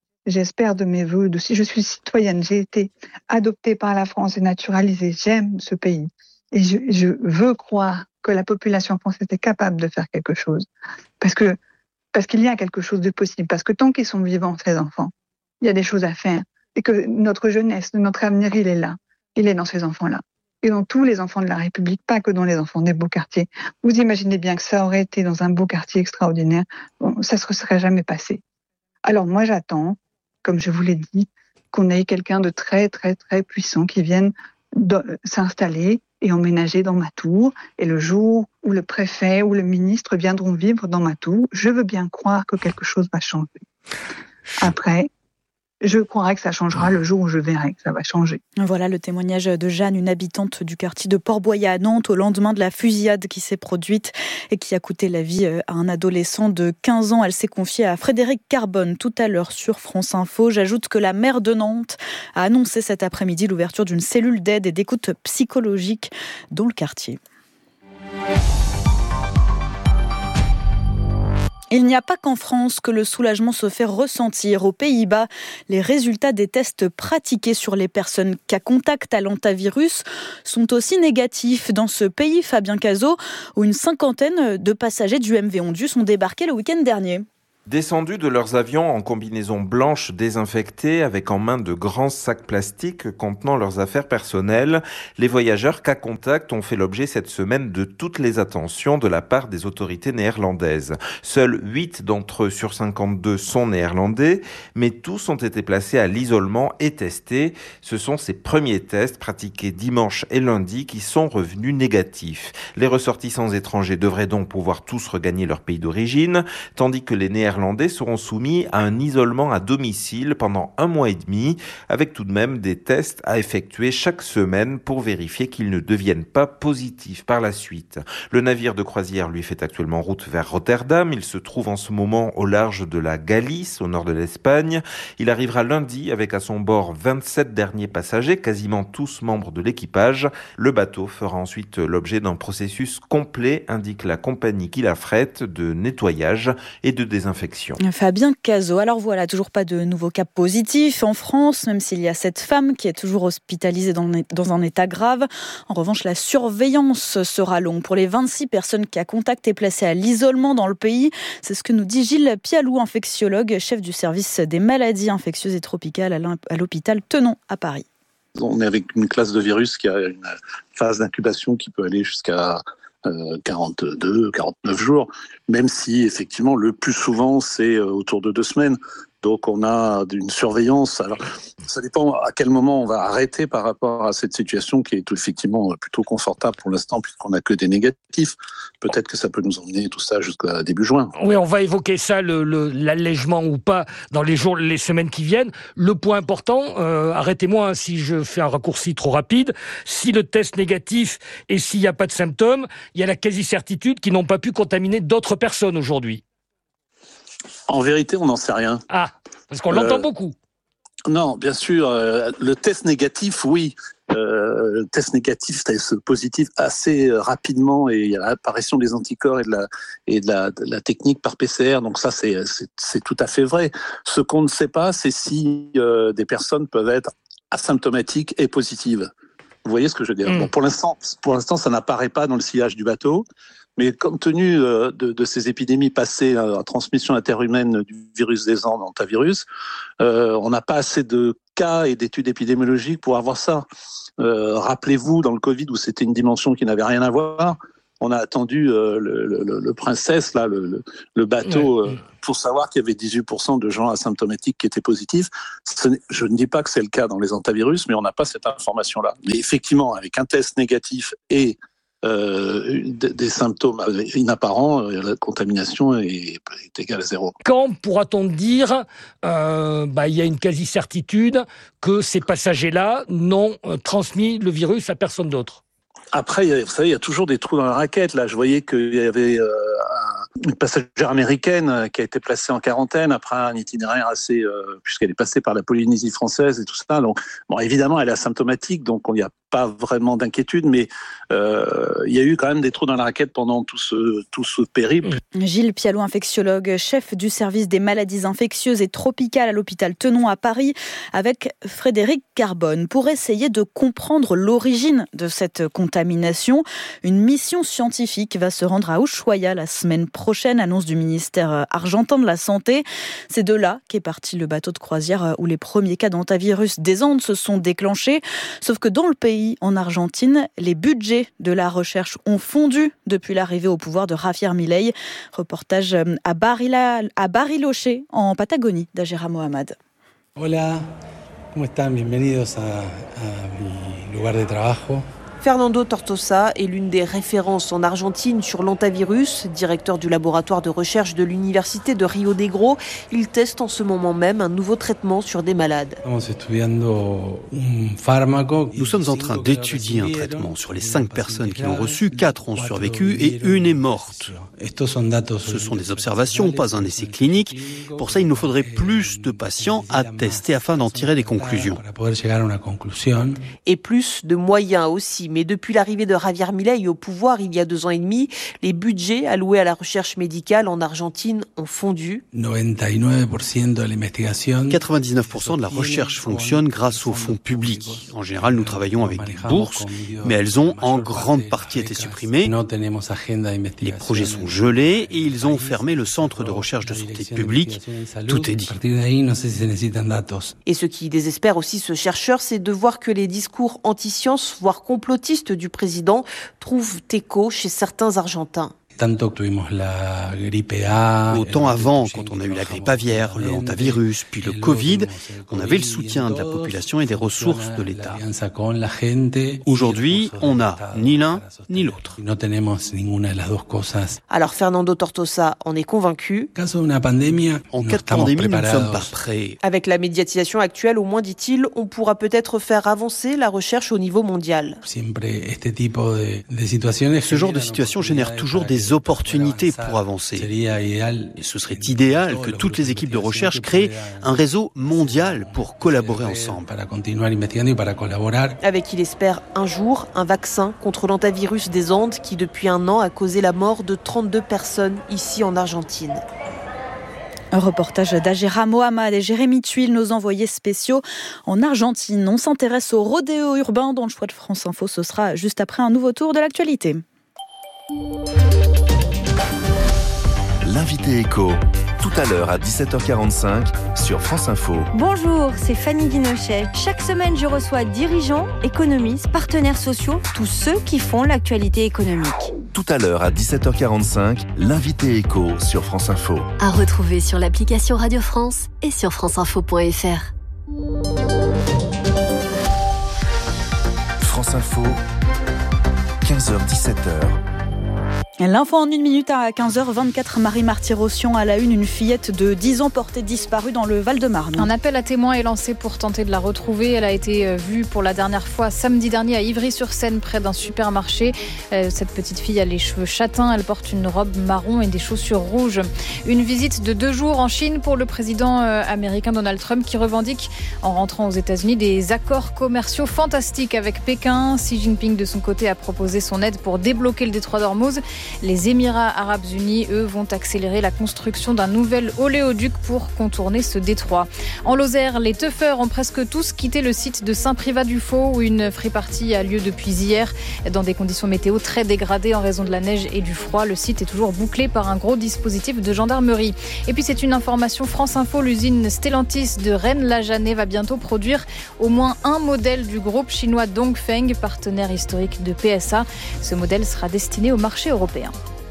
de mes voeux, si je suis citoyenne, j'ai été adoptée par la France et naturalisée, j'aime ce pays. Et je veux croire que la population française est capable de faire quelque chose. Parce qu'il y a quelque chose de possible. Parce que tant qu'ils sont vivants, ces enfants, il y a des choses à faire. Et que notre jeunesse, notre avenir, il est là. Il est dans ces enfants-là. Et dans tous les enfants de la République, pas que dans les enfants des beaux quartiers. Vous imaginez bien que ça aurait été dans un beau quartier extraordinaire. Bon, ça ne se serait jamais passé. Alors moi, j'attends, comme je vous l'ai dit, qu'on ait quelqu'un de très, très, très puissant qui vienne s'installer et emménager dans ma tour. Et le jour où le préfet ou le ministre viendront vivre dans ma tour, je veux bien croire que quelque chose va changer. Après, je croirais que ça changera le jour où je verrai que ça va changer. Voilà le témoignage de Jeanne, une habitante du quartier de Port-Boyer à Nantes, au lendemain de la fusillade qui s'est produite et qui a coûté la vie à un adolescent de 15 ans. Elle s'est confiée à Frédéric Carbone tout à l'heure sur France Info. J'ajoute que la maire de Nantes a annoncé cet après-midi l'ouverture d'une cellule d'aide et d'écoute psychologique dans le quartier. Il n'y a pas qu'en France que le soulagement se fait ressentir. Aux Pays-Bas, les résultats des tests pratiqués sur les personnes cas contact à l'hantavirus sont aussi négatifs. Dans ce pays, Fabien Cazot, où une cinquantaine de passagers du MV Ondius ont débarqué le week-end dernier. Descendus de leurs avions en combinaison blanche désinfectée avec en main de grands sacs plastiques contenant leurs affaires personnelles, les voyageurs cas contact ont fait l'objet cette semaine de toutes les attentions de la part des autorités néerlandaises. Seuls 8 d'entre eux sur 52 sont néerlandais, mais tous ont été placés à l'isolement et testés. Ce sont ces premiers tests pratiqués dimanche et lundi qui sont revenus négatifs. Les ressortissants étrangers devraient donc pouvoir tous regagner leur pays d'origine, tandis que les Néerlandais seront soumis à un isolement à domicile pendant 1 mois et demi, avec tout de même des tests à effectuer chaque semaine pour vérifier qu'ils ne deviennent pas positifs par la suite. Le navire de croisière lui fait actuellement route vers Rotterdam. Il se trouve en ce moment au large de la Galice, au nord de l'Espagne. Il arrivera lundi avec à son bord 27 derniers passagers, quasiment tous membres de l'équipage. Le bateau fera ensuite l'objet d'un processus complet, indique la compagnie qui l'affrète, de nettoyage et de désinfection. Fabien Cazot. Alors voilà, toujours pas de nouveaux cas positifs en France, même s'il y a cette femme qui est toujours hospitalisée dans un état grave. En revanche, la surveillance sera longue pour les 26 personnes cas contact et placées à l'isolement dans le pays. C'est ce que nous dit Gilles Pialou, infectiologue, chef du service des maladies infectieuses et tropicales à l'hôpital Tenon à Paris. On est avec une classe de virus qui a une phase d'incubation qui peut aller jusqu'à 42, 49 jours, même si effectivement le plus souvent c'est autour de 2 semaines. Donc on a une surveillance. Alors ça dépend à quel moment on va arrêter par rapport à cette situation qui est effectivement plutôt confortable pour l'instant puisqu'on n'a que des négatifs. Peut-être que ça peut nous emmener tout ça jusqu'à début juin. Oui, on va évoquer ça, l'allègement ou pas, dans les jours, les semaines qui viennent. Le point important, arrêtez-moi si je fais un raccourci trop rapide, si le test négatif et s'il n'y a pas de symptômes, il y a la quasi-certitude qu'ils n'ont pas pu contaminer d'autres personnes aujourd'hui. En vérité, on n'en sait rien. Ah, parce qu'on l'entend beaucoup. Non, bien sûr, le test négatif, oui. Le test négatif, c'est positif assez rapidement et il y a l'apparition des anticorps et de la technique par PCR. Donc ça, c'est tout à fait vrai. Ce qu'on ne sait pas, c'est si des personnes peuvent être asymptomatiques et positives. Vous voyez ce que je veux dire ? Bon, pour l'instant, ça n'apparaît pas dans le sillage du bateau. Mais compte tenu de ces épidémies passées en transmission interhumaine du virus des Andes, hantavirus, on n'a pas assez de cas et d'études épidémiologiques pour avoir ça. Rappelez-vous, dans le Covid, où c'était une dimension qui n'avait rien à voir, on a attendu le Princesse, là, le bateau, pour savoir qu'il y avait 18% de gens asymptomatiques qui étaient positifs. Je ne dis pas que c'est le cas dans les hantavirus, mais on n'a pas cette information-là. Mais effectivement, avec un test négatif et des symptômes inapparents, la contamination est égale à 0. Quand pourra-t-on dire il y a une quasi-certitude que ces passagers-là n'ont transmis le virus à personne d'autre? Après, vous savez, il y a toujours des trous dans la raquette. Là, je voyais qu'il y avait une passagère américaine qui a été placée en quarantaine après un itinéraire assez, puisqu'elle est passée par la Polynésie française et tout ça. Donc, bon, évidemment, elle est asymptomatique, donc il n'y a pas vraiment d'inquiétude, mais il y a eu quand même des trous dans la raquette pendant tout ce périple. Gilles Pialot, infectiologue, chef du service des maladies infectieuses et tropicales à l'hôpital Tenon à Paris, avec Frédéric Carbone. Pour essayer de comprendre l'origine de cette contamination, une mission scientifique va se rendre à Ushuaia la semaine prochaine, annonce du ministère argentin de la Santé. C'est de là qu'est parti le bateau de croisière où les premiers cas d'hantavirus des Andes se sont déclenchés. Sauf que dans le pays, en Argentine, les budgets de la recherche ont fondu depuis l'arrivée au pouvoir de Javier Milei. Reportage à Bariloche, en Patagonie, d'Ajera Mohamed. Hola, ¿cómo están? Bienvenidos a mi lugar de trabajo. Fernando Tortosa est l'une des références en Argentine sur l'hantavirus, directeur du laboratoire de recherche de l'université de Rio Negro. Il teste en ce moment même un nouveau traitement sur des malades. Nous sommes en train d'étudier un traitement. Sur les 5 personnes qui l'ont reçu, 4 ont survécu et 1 est morte. Ce sont des observations, pas un essai clinique. Pour ça, il nous faudrait plus de patients à tester afin d'en tirer des conclusions. Et plus de moyens aussi. Mais depuis l'arrivée de Javier Milei au pouvoir il y a 2 ans et demi, les budgets alloués à la recherche médicale en Argentine ont fondu. 99% de la recherche fonctionne grâce aux fonds publics. En général, nous travaillons avec des bourses, mais elles ont en grande partie été supprimées. Les projets sont gelés et ils ont fermé le centre de recherche de santé publique. Tout est dit. Et ce qui désespère aussi ce chercheur, c'est de voir que les discours anti-science, voire complotistes du président trouvent écho chez certains Argentins. Autant avant, quand on a eu la grippe aviaire, le hantavirus, puis le Covid, on avait le soutien de la population et des ressources de l'État. Aujourd'hui, on n'a ni l'un ni l'autre. Alors Fernando Tortosa en est convaincu. En cas de pandémie, nous ne sommes pas prêts. Avec la médiatisation actuelle, au moins, dit-il, on pourra peut-être faire avancer la recherche au niveau mondial. Ce genre de situation génère toujours des opportunités pour avancer. Et ce serait idéal que toutes les équipes de recherche créent un réseau mondial pour collaborer ensemble. Avec, il espère, un jour, un vaccin contre l'hantavirus des Andes qui, depuis 1 an, a causé la mort de 32 personnes ici en Argentine. Un reportage d'Ajera Mohamed et Jérémy Tuile, nos envoyés spéciaux en Argentine. On s'intéresse au rodéo urbain dans le choix de France Info. Ce sera juste après un nouveau tour de l'actualité. L'invité éco, Tout à l'heure à 17h45 sur France Info. Bonjour, c'est Fanny Guinochet. Chaque semaine, je reçois dirigeants, économistes, partenaires sociaux, tous ceux qui font l'actualité économique. Tout à l'heure à 17h45, l'invité éco sur France Info. À retrouver sur l'application Radio France et sur franceinfo.fr. France Info, 15h-17h. L'info en 1 minute à 15h24. Marie Marty-Rossian à la une fillette de 10 ans portée disparue dans le Val-de-Marne. Un appel à témoins est lancé pour tenter de la retrouver. Elle a été vue pour la dernière fois samedi dernier à Ivry-sur-Seine près d'un supermarché. Cette petite fille a les cheveux châtains, elle porte une robe marron et des chaussures rouges. Une visite de 2 jours en Chine pour le président américain Donald Trump qui revendique en rentrant aux États-Unis des accords commerciaux fantastiques avec Pékin. Xi Jinping de son côté a proposé son aide pour débloquer le détroit d'Ormuz. Les Émirats arabes unis, eux, vont accélérer la construction d'un nouvel oléoduc pour contourner ce détroit. En Lozère, les teufeurs ont presque tous quitté le site de Saint-Privat-du-Faux où une free-party a lieu depuis hier. Dans des conditions météo très dégradées en raison de la neige et du froid, le site est toujours bouclé par un gros dispositif de gendarmerie. Et puis c'est une information France Info, l'usine Stellantis de Rennes-la-Janée va bientôt produire au moins un modèle du groupe chinois Dongfeng, partenaire historique de PSA. Ce modèle sera destiné au marché européen.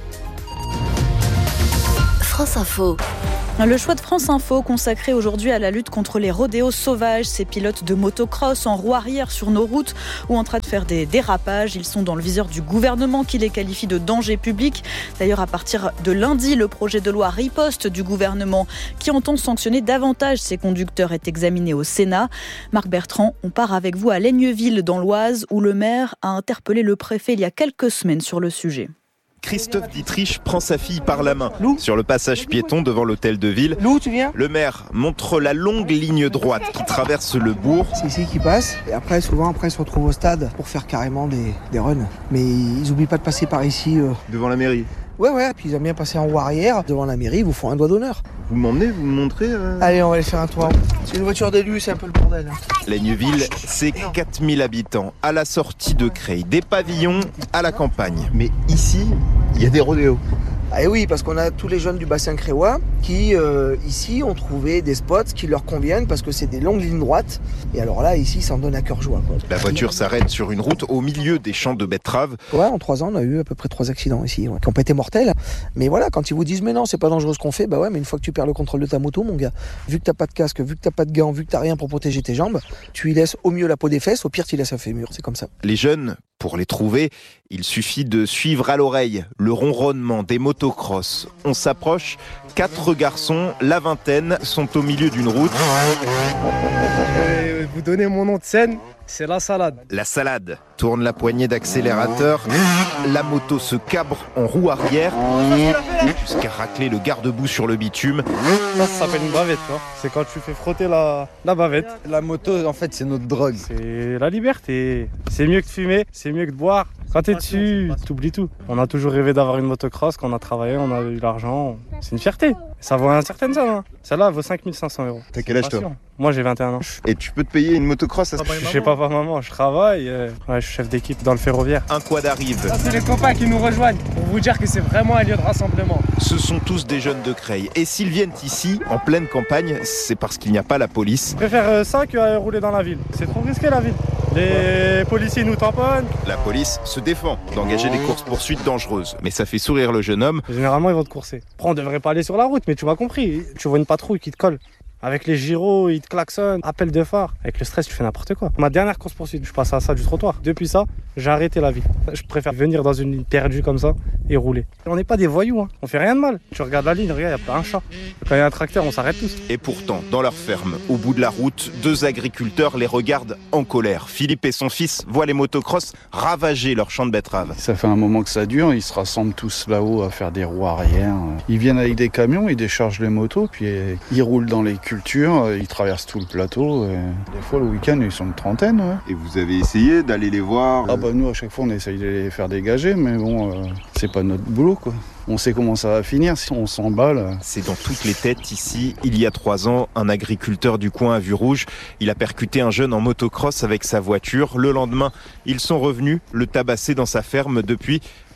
France Info. Le choix de France Info consacré aujourd'hui à la lutte contre les rodéos sauvages. Ces pilotes de motocross en roue arrière sur nos routes ou en train de faire des dérapages. Ils sont dans le viseur du gouvernement qui les qualifie de danger public. D'ailleurs, à partir de lundi, le projet de loi riposte du gouvernement qui entend sanctionner davantage ces conducteurs est examiné au Sénat. Marc Bertrand, on part avec vous à Laigneville dans l'Oise où le maire a interpellé le préfet il y a quelques semaines sur le sujet. Christophe Dietrich prend sa fille par la main sur le passage piéton devant l'hôtel de ville. Tu viens ? Le maire montre la longue ligne droite qui traverse le bourg. C'est ici qu'ils passent et après souvent ils se retrouvent au stade pour faire carrément des runs. Mais ils oublient pas de passer par ici. Devant la mairie. Ouais, puis ils aiment bien passer en roue arrière devant la mairie, ils vous font un doigt d'honneur. Vous m'emmenez, vous me montrez Allez, on va aller faire un tour. C'est une voiture d'élu, c'est un peu le bordel. Laigneville, c'est 4000 habitants à la sortie de Creil, des pavillons à la campagne. Mais ici, il y a des rodéos. Ah oui, parce qu'on a tous les jeunes du bassin créois qui, ici, ont trouvé des spots qui leur conviennent parce que c'est des longues lignes droites. Et alors là, ici, ça en donne à cœur joie. La voiture s'arrête sur une route au milieu des champs de betteraves. Ouais, en 3 ans, on a eu à peu près 3 accidents ici, qui n'ont pas été mortels. Mais voilà, quand ils vous disent, mais non, c'est pas dangereux ce qu'on fait, bah ouais, mais une fois que tu perds le contrôle de ta moto, mon gars, vu que t'as pas de casque, vu que t'as pas de gants, vu que t'as rien pour protéger tes jambes, tu y laisses au mieux la peau des fesses, au pire, tu y laisses un fémur, c'est comme ça. Les jeunes, pour les trouver, il suffit de suivre à l'oreille le ronronnement des motocross. On s'approche, 4 garçons, la vingtaine, sont au milieu d'une route. Je vais vous donner mon nom de scène, c'est la salade. La salade tourne la poignée d'accélérateur, la moto se cabre en roue arrière, jusqu'à racler le garde-boue sur le bitume. Ça s'appelle une bavette, quoi. C'est quand tu fais frotter la bavette. La moto, en fait, c'est notre drogue. C'est la liberté. C'est mieux que de fumer, c'est mieux que de boire. Quand t'es dessus, t'oublies tout. On a toujours rêvé d'avoir une motocross, quand on a travaillé, on a eu l'argent. C'est une fierté. Ça vaut une certaine somme. Hein. Celle-là, elle vaut 5 500 €. T'as quel âge toi ? Moi, j'ai 21 ans. Et tu peux te payer une motocross ? Je suis chez papa-maman, je travaille. Je suis chef d'équipe dans le ferroviaire. Un quad arrive. Ça, c'est les copains qui nous rejoignent pour vous dire que c'est vraiment un lieu de rassemblement. Ce sont tous des jeunes de Creil. Et s'ils viennent ici, en pleine campagne, c'est parce qu'il n'y a pas la police. Je préfère ça que rouler dans la ville. C'est trop risqué la ville. Les policiers nous tamponnent. La police se défend d'engager des courses-poursuites dangereuses. Mais ça fait sourire le jeune homme. Généralement, ils vont te courser. Après, on devrait pas aller sur la route, mais tu m'as compris. Tu vois une patrouille qui te colle. Avec les gyros, ils te klaxonnent, appel de phare. Avec le stress, tu fais n'importe quoi. Ma dernière course-poursuite, je passe à ça du trottoir. Depuis ça, j'ai arrêté la vie. Je préfère venir dans une ligne perdue comme ça et rouler. On n'est pas des voyous, hein. On fait rien de mal. Tu regardes la ligne, regarde, il n'y a pas un chat. Quand il y a un tracteur, on s'arrête tous. Et pourtant, dans leur ferme, au bout de la route, 2 agriculteurs les regardent en colère. Philippe et son fils voient les motocross ravager leur champ de betteraves. Ça fait un moment que ça dure, ils se rassemblent tous là-haut à faire des roues arrière. Ils viennent avec des camions, ils déchargent les motos, puis ils roulent dans les cultures, ils traversent tout le plateau. Des fois, le week-end, ils sont une trentaine. Ouais. Et vous avez essayé d'aller les voir ? Ah bah nous, à chaque fois, on essaye de les faire dégager, mais bon, c'est pas notre boulot, quoi. On sait comment ça va finir si on s'emballe. C'est dans toutes les têtes ici. Il y a 3 ans, un agriculteur du coin a vu rouge. Il a percuté un jeune en motocross avec sa voiture. Le lendemain, ils sont revenus le tabasser dans sa ferme. Depuis,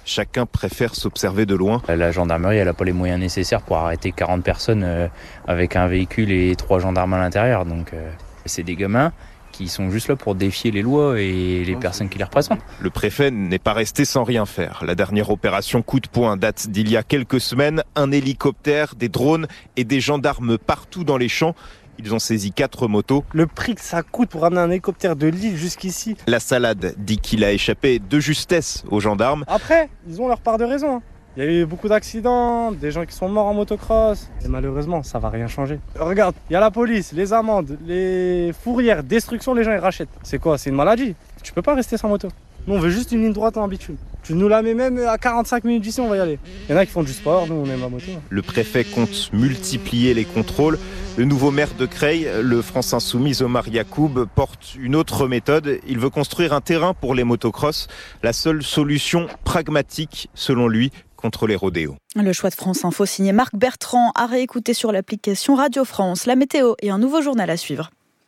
chacun préfère s'observer de loin. La gendarmerie, elle n'a pas les moyens nécessaires pour arrêter 40 personnes avec un véhicule et 3 gendarmes à l'intérieur. Donc c'est des gamins qui sont juste là pour défier les lois et les personnes qui les représentent. Le préfet n'est pas resté sans rien faire. La dernière opération coup de poing date d'il y a quelques semaines. Un hélicoptère, des drones et des gendarmes partout dans les champs. Ils ont saisi 4 motos. Le prix que ça coûte pour ramener un hélicoptère de Lille jusqu'ici. La Salade dit qu'il a échappé de justesse aux gendarmes. Après, ils ont leur part de raison. Il y a eu beaucoup d'accidents, des gens qui sont morts en motocross. Et malheureusement, ça va rien changer. Regarde, il y a la police, les amendes, les fourrières, destruction, les gens ils rachètent. C'est quoi? C'est une maladie. Tu peux pas rester sans moto. Nous, on veut juste une ligne droite en bitume. Tu nous la mets même à 45 minutes d'ici, on va y aller. Il y en a qui font du sport, nous on aime la moto. Le préfet compte multiplier les contrôles. Le nouveau maire de Creil, le France Insoumis Omar Yacoub, porte une autre méthode. Il veut construire un terrain pour les motocross. La seule solution pragmatique, selon lui, contre les rodéos. Le choix de France Info signé Marc Bertrand, à réécouter sur l'application Radio France. La météo et un nouveau journal à suivre.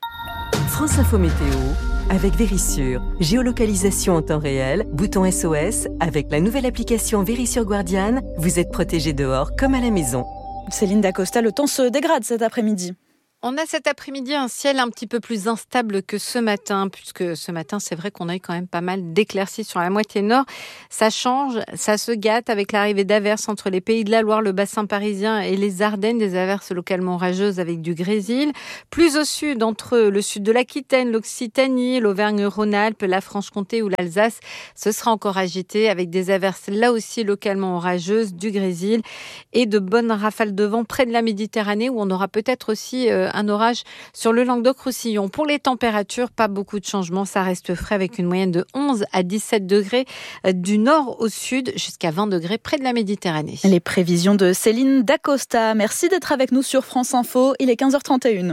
France Info Météo avec Vérissure. Géolocalisation en temps réel, bouton SOS. Avec la nouvelle application Vérissure Guardian, vous êtes protégé dehors comme à la maison. Céline Dacosta, le temps se dégrade cet après-midi. On a cet après-midi un ciel un petit peu plus instable que ce matin, puisque ce matin, c'est vrai qu'on a eu quand même pas mal d'éclaircies sur la moitié nord. Ça change, ça se gâte avec l'arrivée d'averses entre les Pays de la Loire, le bassin parisien et les Ardennes, des averses localement orageuses avec du grésil. Plus au sud, entre le sud de l'Aquitaine, l'Occitanie, l'Auvergne-Rhône-Alpes, la Franche-Comté ou l'Alsace, ce sera encore agité avec des averses là aussi localement orageuses, du grésil et de bonnes rafales de vent près de la Méditerranée où on aura peut-être aussi un orage sur le Languedoc-Roussillon. Pour les températures, pas beaucoup de changements. Ça reste frais avec une moyenne de 11 à 17 degrés du nord au sud jusqu'à 20 degrés près de la Méditerranée. Les prévisions de Céline Dacosta. Merci d'être avec nous sur France Info. Il est 15h31.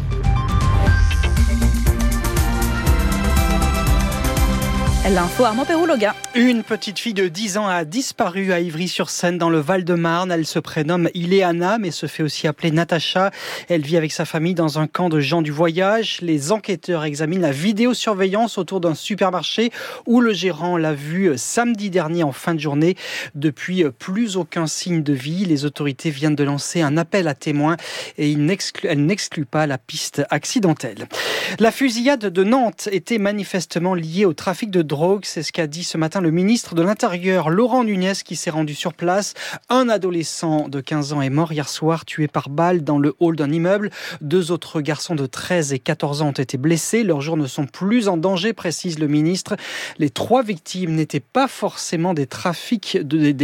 L'info, Armand Perroux-Loga. Une petite fille de 10 ans a disparu à Ivry-sur-Seine dans le Val-de-Marne. Elle se prénomme Ileana, mais se fait aussi appeler Natacha. Elle vit avec sa famille dans un camp de gens du voyage. Les enquêteurs examinent la vidéosurveillance autour d'un supermarché où le gérant l'a vue samedi dernier en fin de journée. Depuis, plus aucun signe de vie. Les autorités viennent de lancer un appel à témoins et elle n'exclut pas la piste accidentelle. La fusillade de Nantes était manifestement liée au trafic de drogue. C'est ce qu'a dit ce matin le ministre de l'Intérieur, Laurent Nunez, qui s'est rendu sur place. Un adolescent de 15 ans est mort hier soir, tué par balle dans le hall d'un immeuble. 2 autres garçons de 13 et 14 ans ont été blessés. Leurs jours ne sont plus en danger, précise le ministre. Les 3 victimes n'étaient pas forcément des trafiquants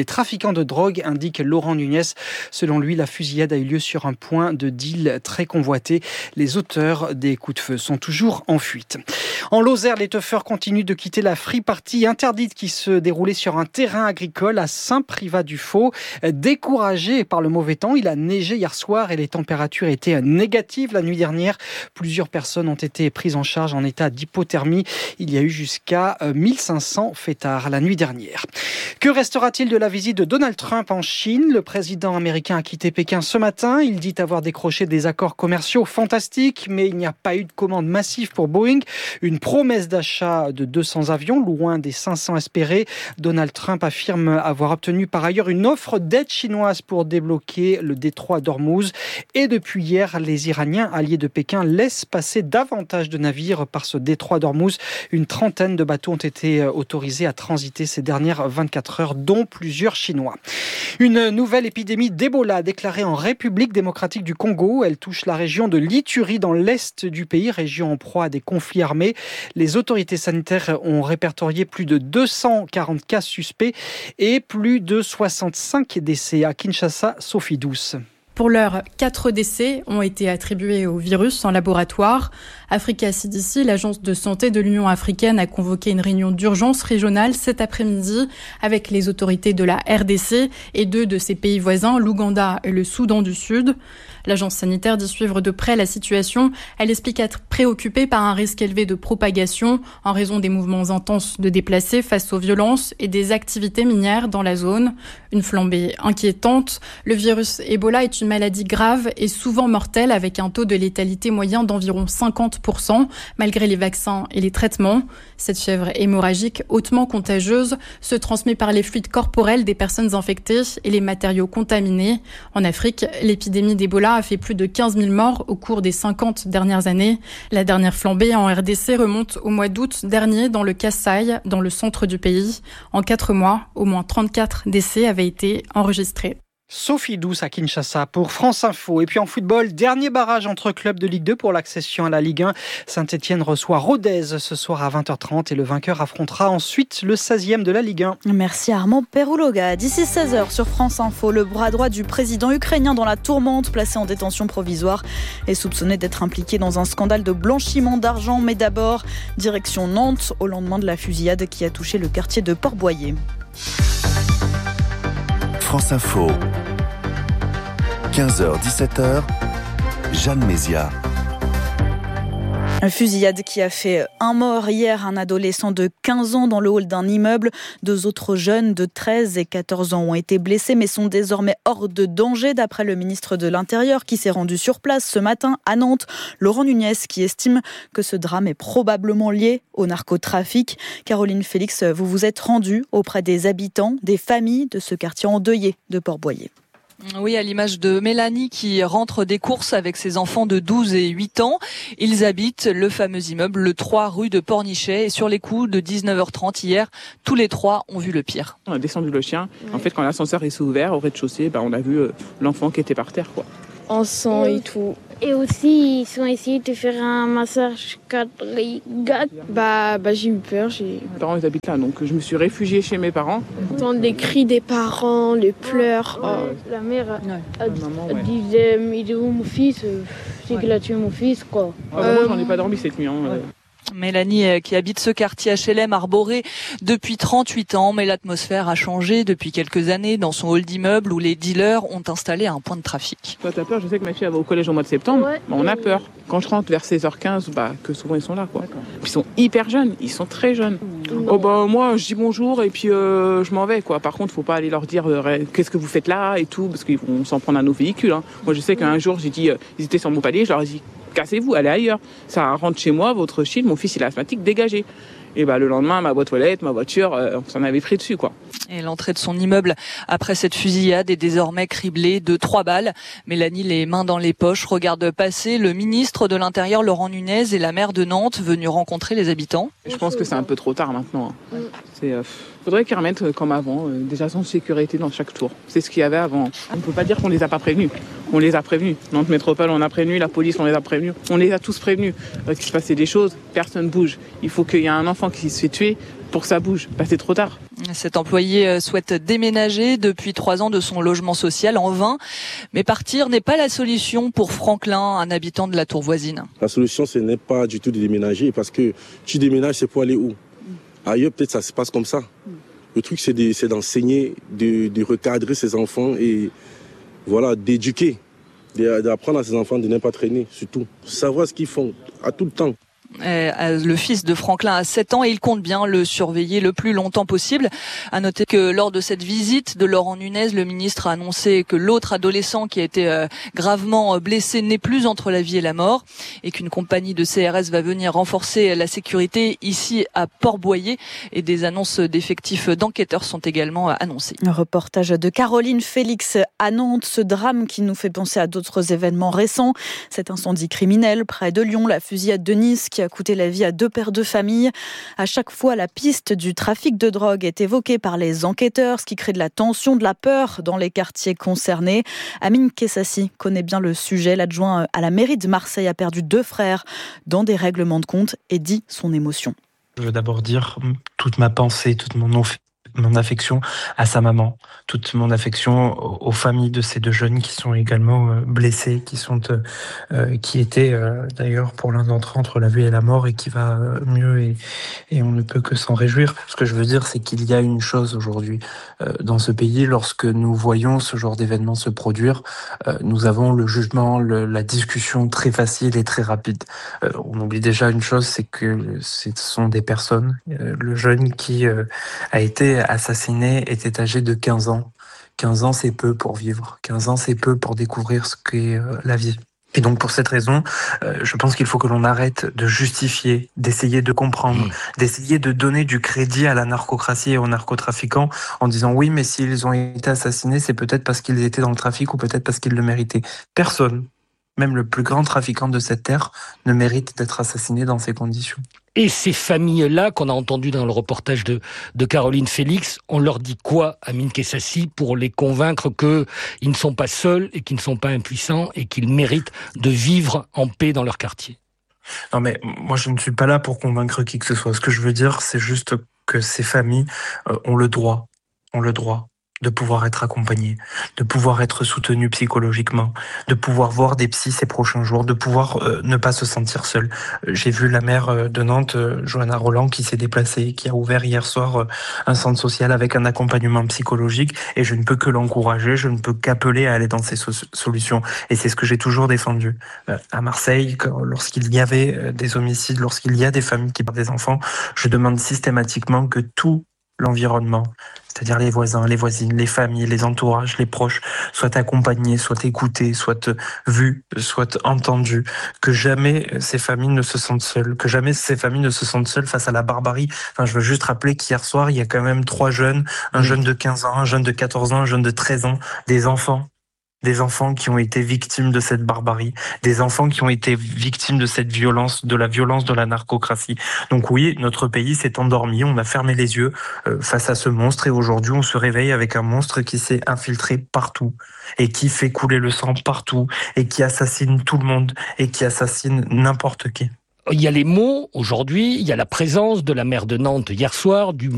de drogue, indique Laurent Nunez. Selon lui, la fusillade a eu lieu sur un point de deal très convoité. Les auteurs des coups de feu sont toujours en fuite. En Lozère, les teufeurs continuent de quitter la free party interdite qui se déroulait sur un terrain agricole à Saint-Privat-du-Faux. Découragé par le mauvais temps, il a neigé hier soir et les températures étaient négatives la nuit dernière. Plusieurs personnes ont été prises en charge en état d'hypothermie. Il y a eu jusqu'à 1500 fêtards la nuit dernière. Que restera-t-il de la visite de Donald Trump en Chine? Le président américain a quitté Pékin ce matin. Il dit avoir décroché des accords commerciaux fantastiques, mais il n'y a pas eu de commande massive pour Boeing. Une promesse d'achat de 200 avions, loin des 500 espérés. Donald Trump affirme avoir obtenu par ailleurs une offre d'aide chinoise pour débloquer le détroit d'Ormuz. Et depuis hier, les Iraniens alliés de Pékin laissent passer davantage de navires par ce détroit d'Ormuz. Une trentaine de bateaux ont été autorisés à transiter ces dernières 24 heures, dont plusieurs Chinois. Une nouvelle épidémie d'Ebola déclarée en République démocratique du Congo. Elle touche la région de l'Ituri dans l'est du pays, région en proie à des conflits armés. Les autorités sanitaires ont répertorié plus de 240 cas suspects et plus de 65 décès à Kinshasa. Sophie Douce. Pour l'heure, 4 décès ont été attribués au virus en laboratoire. Africa CDC, l'agence de santé de l'Union africaine, a convoqué une réunion d'urgence régionale cet après-midi avec les autorités de la RDC et 2 de ses pays voisins, l'Ouganda et le Soudan du Sud. L'agence sanitaire dit suivre de près la situation. Elle explique être préoccupée par un risque élevé de propagation en raison des mouvements intenses de déplacés face aux violences et des activités minières dans la zone. Une flambée inquiétante. Le virus Ebola est une maladie grave et souvent mortelle avec un taux de létalité moyen d'environ 50% malgré les vaccins et les traitements. Cette fièvre hémorragique hautement contagieuse se transmet par les fluides corporels des personnes infectées et les matériaux contaminés. En Afrique, l'épidémie d'Ebola a fait plus de 15 000 morts au cours des 50 dernières années. La dernière flambée en RDC remonte au mois d'août dernier dans le Kasaï, dans le centre du pays. En 4 mois, au moins 34 décès avaient été enregistrés. Sophie Douce à Kinshasa pour France Info. Et puis en football, dernier barrage entre clubs de Ligue 2 pour l'accession à la Ligue 1. Saint-Etienne reçoit Rodez ce soir à 20h30 et le vainqueur affrontera ensuite le 16e de la Ligue 1. Merci Armand Perouloga. D'ici 16h sur France Info, le bras droit du président ukrainien dans la tourmente, placé en détention provisoire, est soupçonné d'être impliqué dans un scandale de blanchiment d'argent. Mais d'abord, direction Nantes au lendemain de la fusillade qui a touché le quartier de Port-Boyer. France Info, 15h-17h, Jeanne Mézia. Une fusillade qui a fait un mort hier, un adolescent de 15 ans dans le hall d'un immeuble. 2 autres jeunes de 13 et 14 ans ont été blessés mais sont désormais hors de danger d'après le ministre de l'Intérieur qui s'est rendu sur place ce matin à Nantes. Laurent Nunez qui estime que ce drame est probablement lié au narcotrafic. Caroline Félix, vous vous êtes rendue auprès des habitants, des familles de ce quartier endeuillé de Port-Boyer. Oui, à l'image de Mélanie qui rentre des courses avec ses enfants de 12 et 8 ans. Ils habitent le fameux immeuble, le 3 rue de Pornichet. Et sur les coups de 19h30 hier, tous les 3 ont vu le pire. On a descendu le chien. En fait, quand l'ascenseur s'est ouvert au rez-de-chaussée, on a vu l'enfant qui était par terre, quoi. En sang et tout. Et aussi, ils ont essayé de faire un massage cardiaque. J'ai eu peur. Mes parents, ils habitent là, donc je me suis réfugiée chez mes parents. J'entends les cris des parents, les pleurs. La mère disait, il est où mon fils? C'est qu'il a tué mon fils, quoi. Moi, j'en ai pas dormi cette nuit. Mélanie qui habite ce quartier HLM arboré depuis 38 ans, mais l'atmosphère a changé depuis quelques années dans son hall d'immeuble où les dealers ont installé un point de trafic. Toi, t'as peur? Je sais que ma fille va au collège au mois de septembre. Ouais. On a peur. Quand je rentre vers 16h15, que souvent ils sont là, quoi. Ils sont hyper jeunes, ils sont très jeunes. Moi, je dis bonjour et puis je m'en vais, quoi. Par contre, faut pas aller leur dire qu'est-ce que vous faites là et tout, parce qu'ils vont s'en prendre à nos véhicules. Hein. Moi, je sais qu'un jour, j'ai dit, ils étaient sur mon palier, je leur ai dit, cassez-vous, allez ailleurs. Ça rentre chez moi, votre shield, mon fils il est asthmatique, dégagez. Et le lendemain, ma boîte aux lettres, ma voiture, on s'en avait pris dessus, quoi. Et l'entrée de son immeuble après cette fusillade est désormais criblée de 3 balles. Mélanie, les mains dans les poches, regarde passer le ministre de l'Intérieur, Laurent Nunez, et la maire de Nantes venus rencontrer les habitants. Je pense que c'est un peu trop tard maintenant. Faudrait qu'ils remettent comme avant, des agents de sécurité dans chaque tour. C'est ce qu'il y avait avant. On ne peut pas dire qu'on les a pas prévenus. On les a prévenus. Nantes Métropole, on a prévenu. La police, on les a prévenus. On les a tous prévenus. Qu'il se passait des choses, personne bouge. Il faut qu'il y ait un enfant qui se fait tuer pour que ça bouge. C'est trop tard. Cet employé souhaite déménager depuis 3 ans de son logement social en vain. Mais partir n'est pas la solution pour Franklin, un habitant de la tour voisine. La solution, ce n'est pas du tout de déménager parce que tu déménages, c'est pour aller où? Ailleurs, peut-être ça se passe comme ça. Le truc, c'est d'enseigner, de recadrer ses enfants et d'éduquer, d'apprendre à ses enfants de ne pas traîner, surtout. Savoir ce qu'ils font à tout le temps. Le fils de Franklin a 7 ans et il compte bien le surveiller le plus longtemps possible. À noter que lors de cette visite de Laurent Nunez, le ministre a annoncé que l'autre adolescent qui a été gravement blessé n'est plus entre la vie et la mort et qu'une compagnie de CRS va venir renforcer la sécurité ici à Port-Boyer et des annonces d'effectifs d'enquêteurs sont également annoncées. Un reportage de Caroline Félix à Nantes, ce drame qui nous fait penser à d'autres événements récents. Cet incendie criminel près de Lyon, la fusillade de Nice qui a coûté la vie à 2 pères de famille. À chaque fois, la piste du trafic de drogue est évoquée par les enquêteurs, ce qui crée de la tension, de la peur dans les quartiers concernés. Amine Kessassi connaît bien le sujet. L'adjoint à la mairie de Marseille a perdu 2 frères dans des règlements de compte et dit son émotion. Je veux d'abord dire toute ma pensée, toute mon affection à sa maman, toute mon affection aux familles de ces 2 jeunes qui sont également blessés, qui étaient d'ailleurs pour l'un d'entre eux entre la vie et la mort et qui va mieux et on ne peut que s'en réjouir. Ce que je veux dire, c'est qu'il y a une chose aujourd'hui dans ce pays, lorsque nous voyons ce genre d'événements se produire, nous avons le jugement, la discussion très facile et très rapide. On oublie déjà une chose, c'est que ce sont des personnes. Le jeune qui a été assassiné était âgé de 15 ans. 15 ans, c'est peu pour vivre. 15 ans, c'est peu pour découvrir ce qu'est la vie. Et donc pour cette raison, je pense qu'il faut que l'on arrête de justifier, d'essayer de comprendre, d'essayer de donner du crédit à la narcocratie et aux narcotrafiquants en disant oui, mais s'ils ont été assassinés, c'est peut-être parce qu'ils étaient dans le trafic ou peut-être parce qu'ils le méritaient. Personne, même le plus grand trafiquant de cette terre, ne mérite d'être assassiné dans ces conditions. Et ces familles-là, qu'on a entendues dans le reportage de Caroline Félix, on leur dit quoi, Amine Kessassi, pour les convaincre qu'ils ne sont pas seuls et qu'ils ne sont pas impuissants et qu'ils méritent de vivre en paix dans leur quartier? Non mais moi je ne suis pas là pour convaincre qui que ce soit. Ce que je veux dire, c'est juste que ces familles ont le droit de pouvoir être accompagnées, de pouvoir être soutenues psychologiquement, de pouvoir voir des psys ces prochains jours, de pouvoir ne pas se sentir seule. J'ai vu la maire de Nantes, Johanna Roland, qui s'est déplacée, qui a ouvert hier soir un centre social avec un accompagnement psychologique, et je ne peux que l'encourager, je ne peux qu'appeler à aller dans ces solutions. Et c'est ce que j'ai toujours défendu. À Marseille, lorsqu'il y avait des homicides, lorsqu'il y a des familles qui perdent des enfants, je demande systématiquement que tout l'environnement, c'est-à-dire les voisins, les voisines, les familles, les entourages, les proches, soient accompagnés, soient écoutés, soient vus, soient entendus, que jamais ces familles ne se sentent seules, face à la barbarie. Enfin, je veux juste rappeler qu'hier soir, il y a quand même 3 jeunes, un jeune de 15 ans, un jeune de 14 ans, un jeune de 13 ans, des enfants qui ont été victimes de cette barbarie, des enfants qui ont été victimes de cette violence, de la violence de la narcocratie. Donc oui, notre pays s'est endormi, on a fermé les yeux face à ce monstre, et aujourd'hui on se réveille avec un monstre qui s'est infiltré partout et qui fait couler le sang partout et qui assassine tout le monde et qui assassine n'importe qui. Il y a les mots aujourd'hui, il y a la présence de la maire de Nantes hier soir, du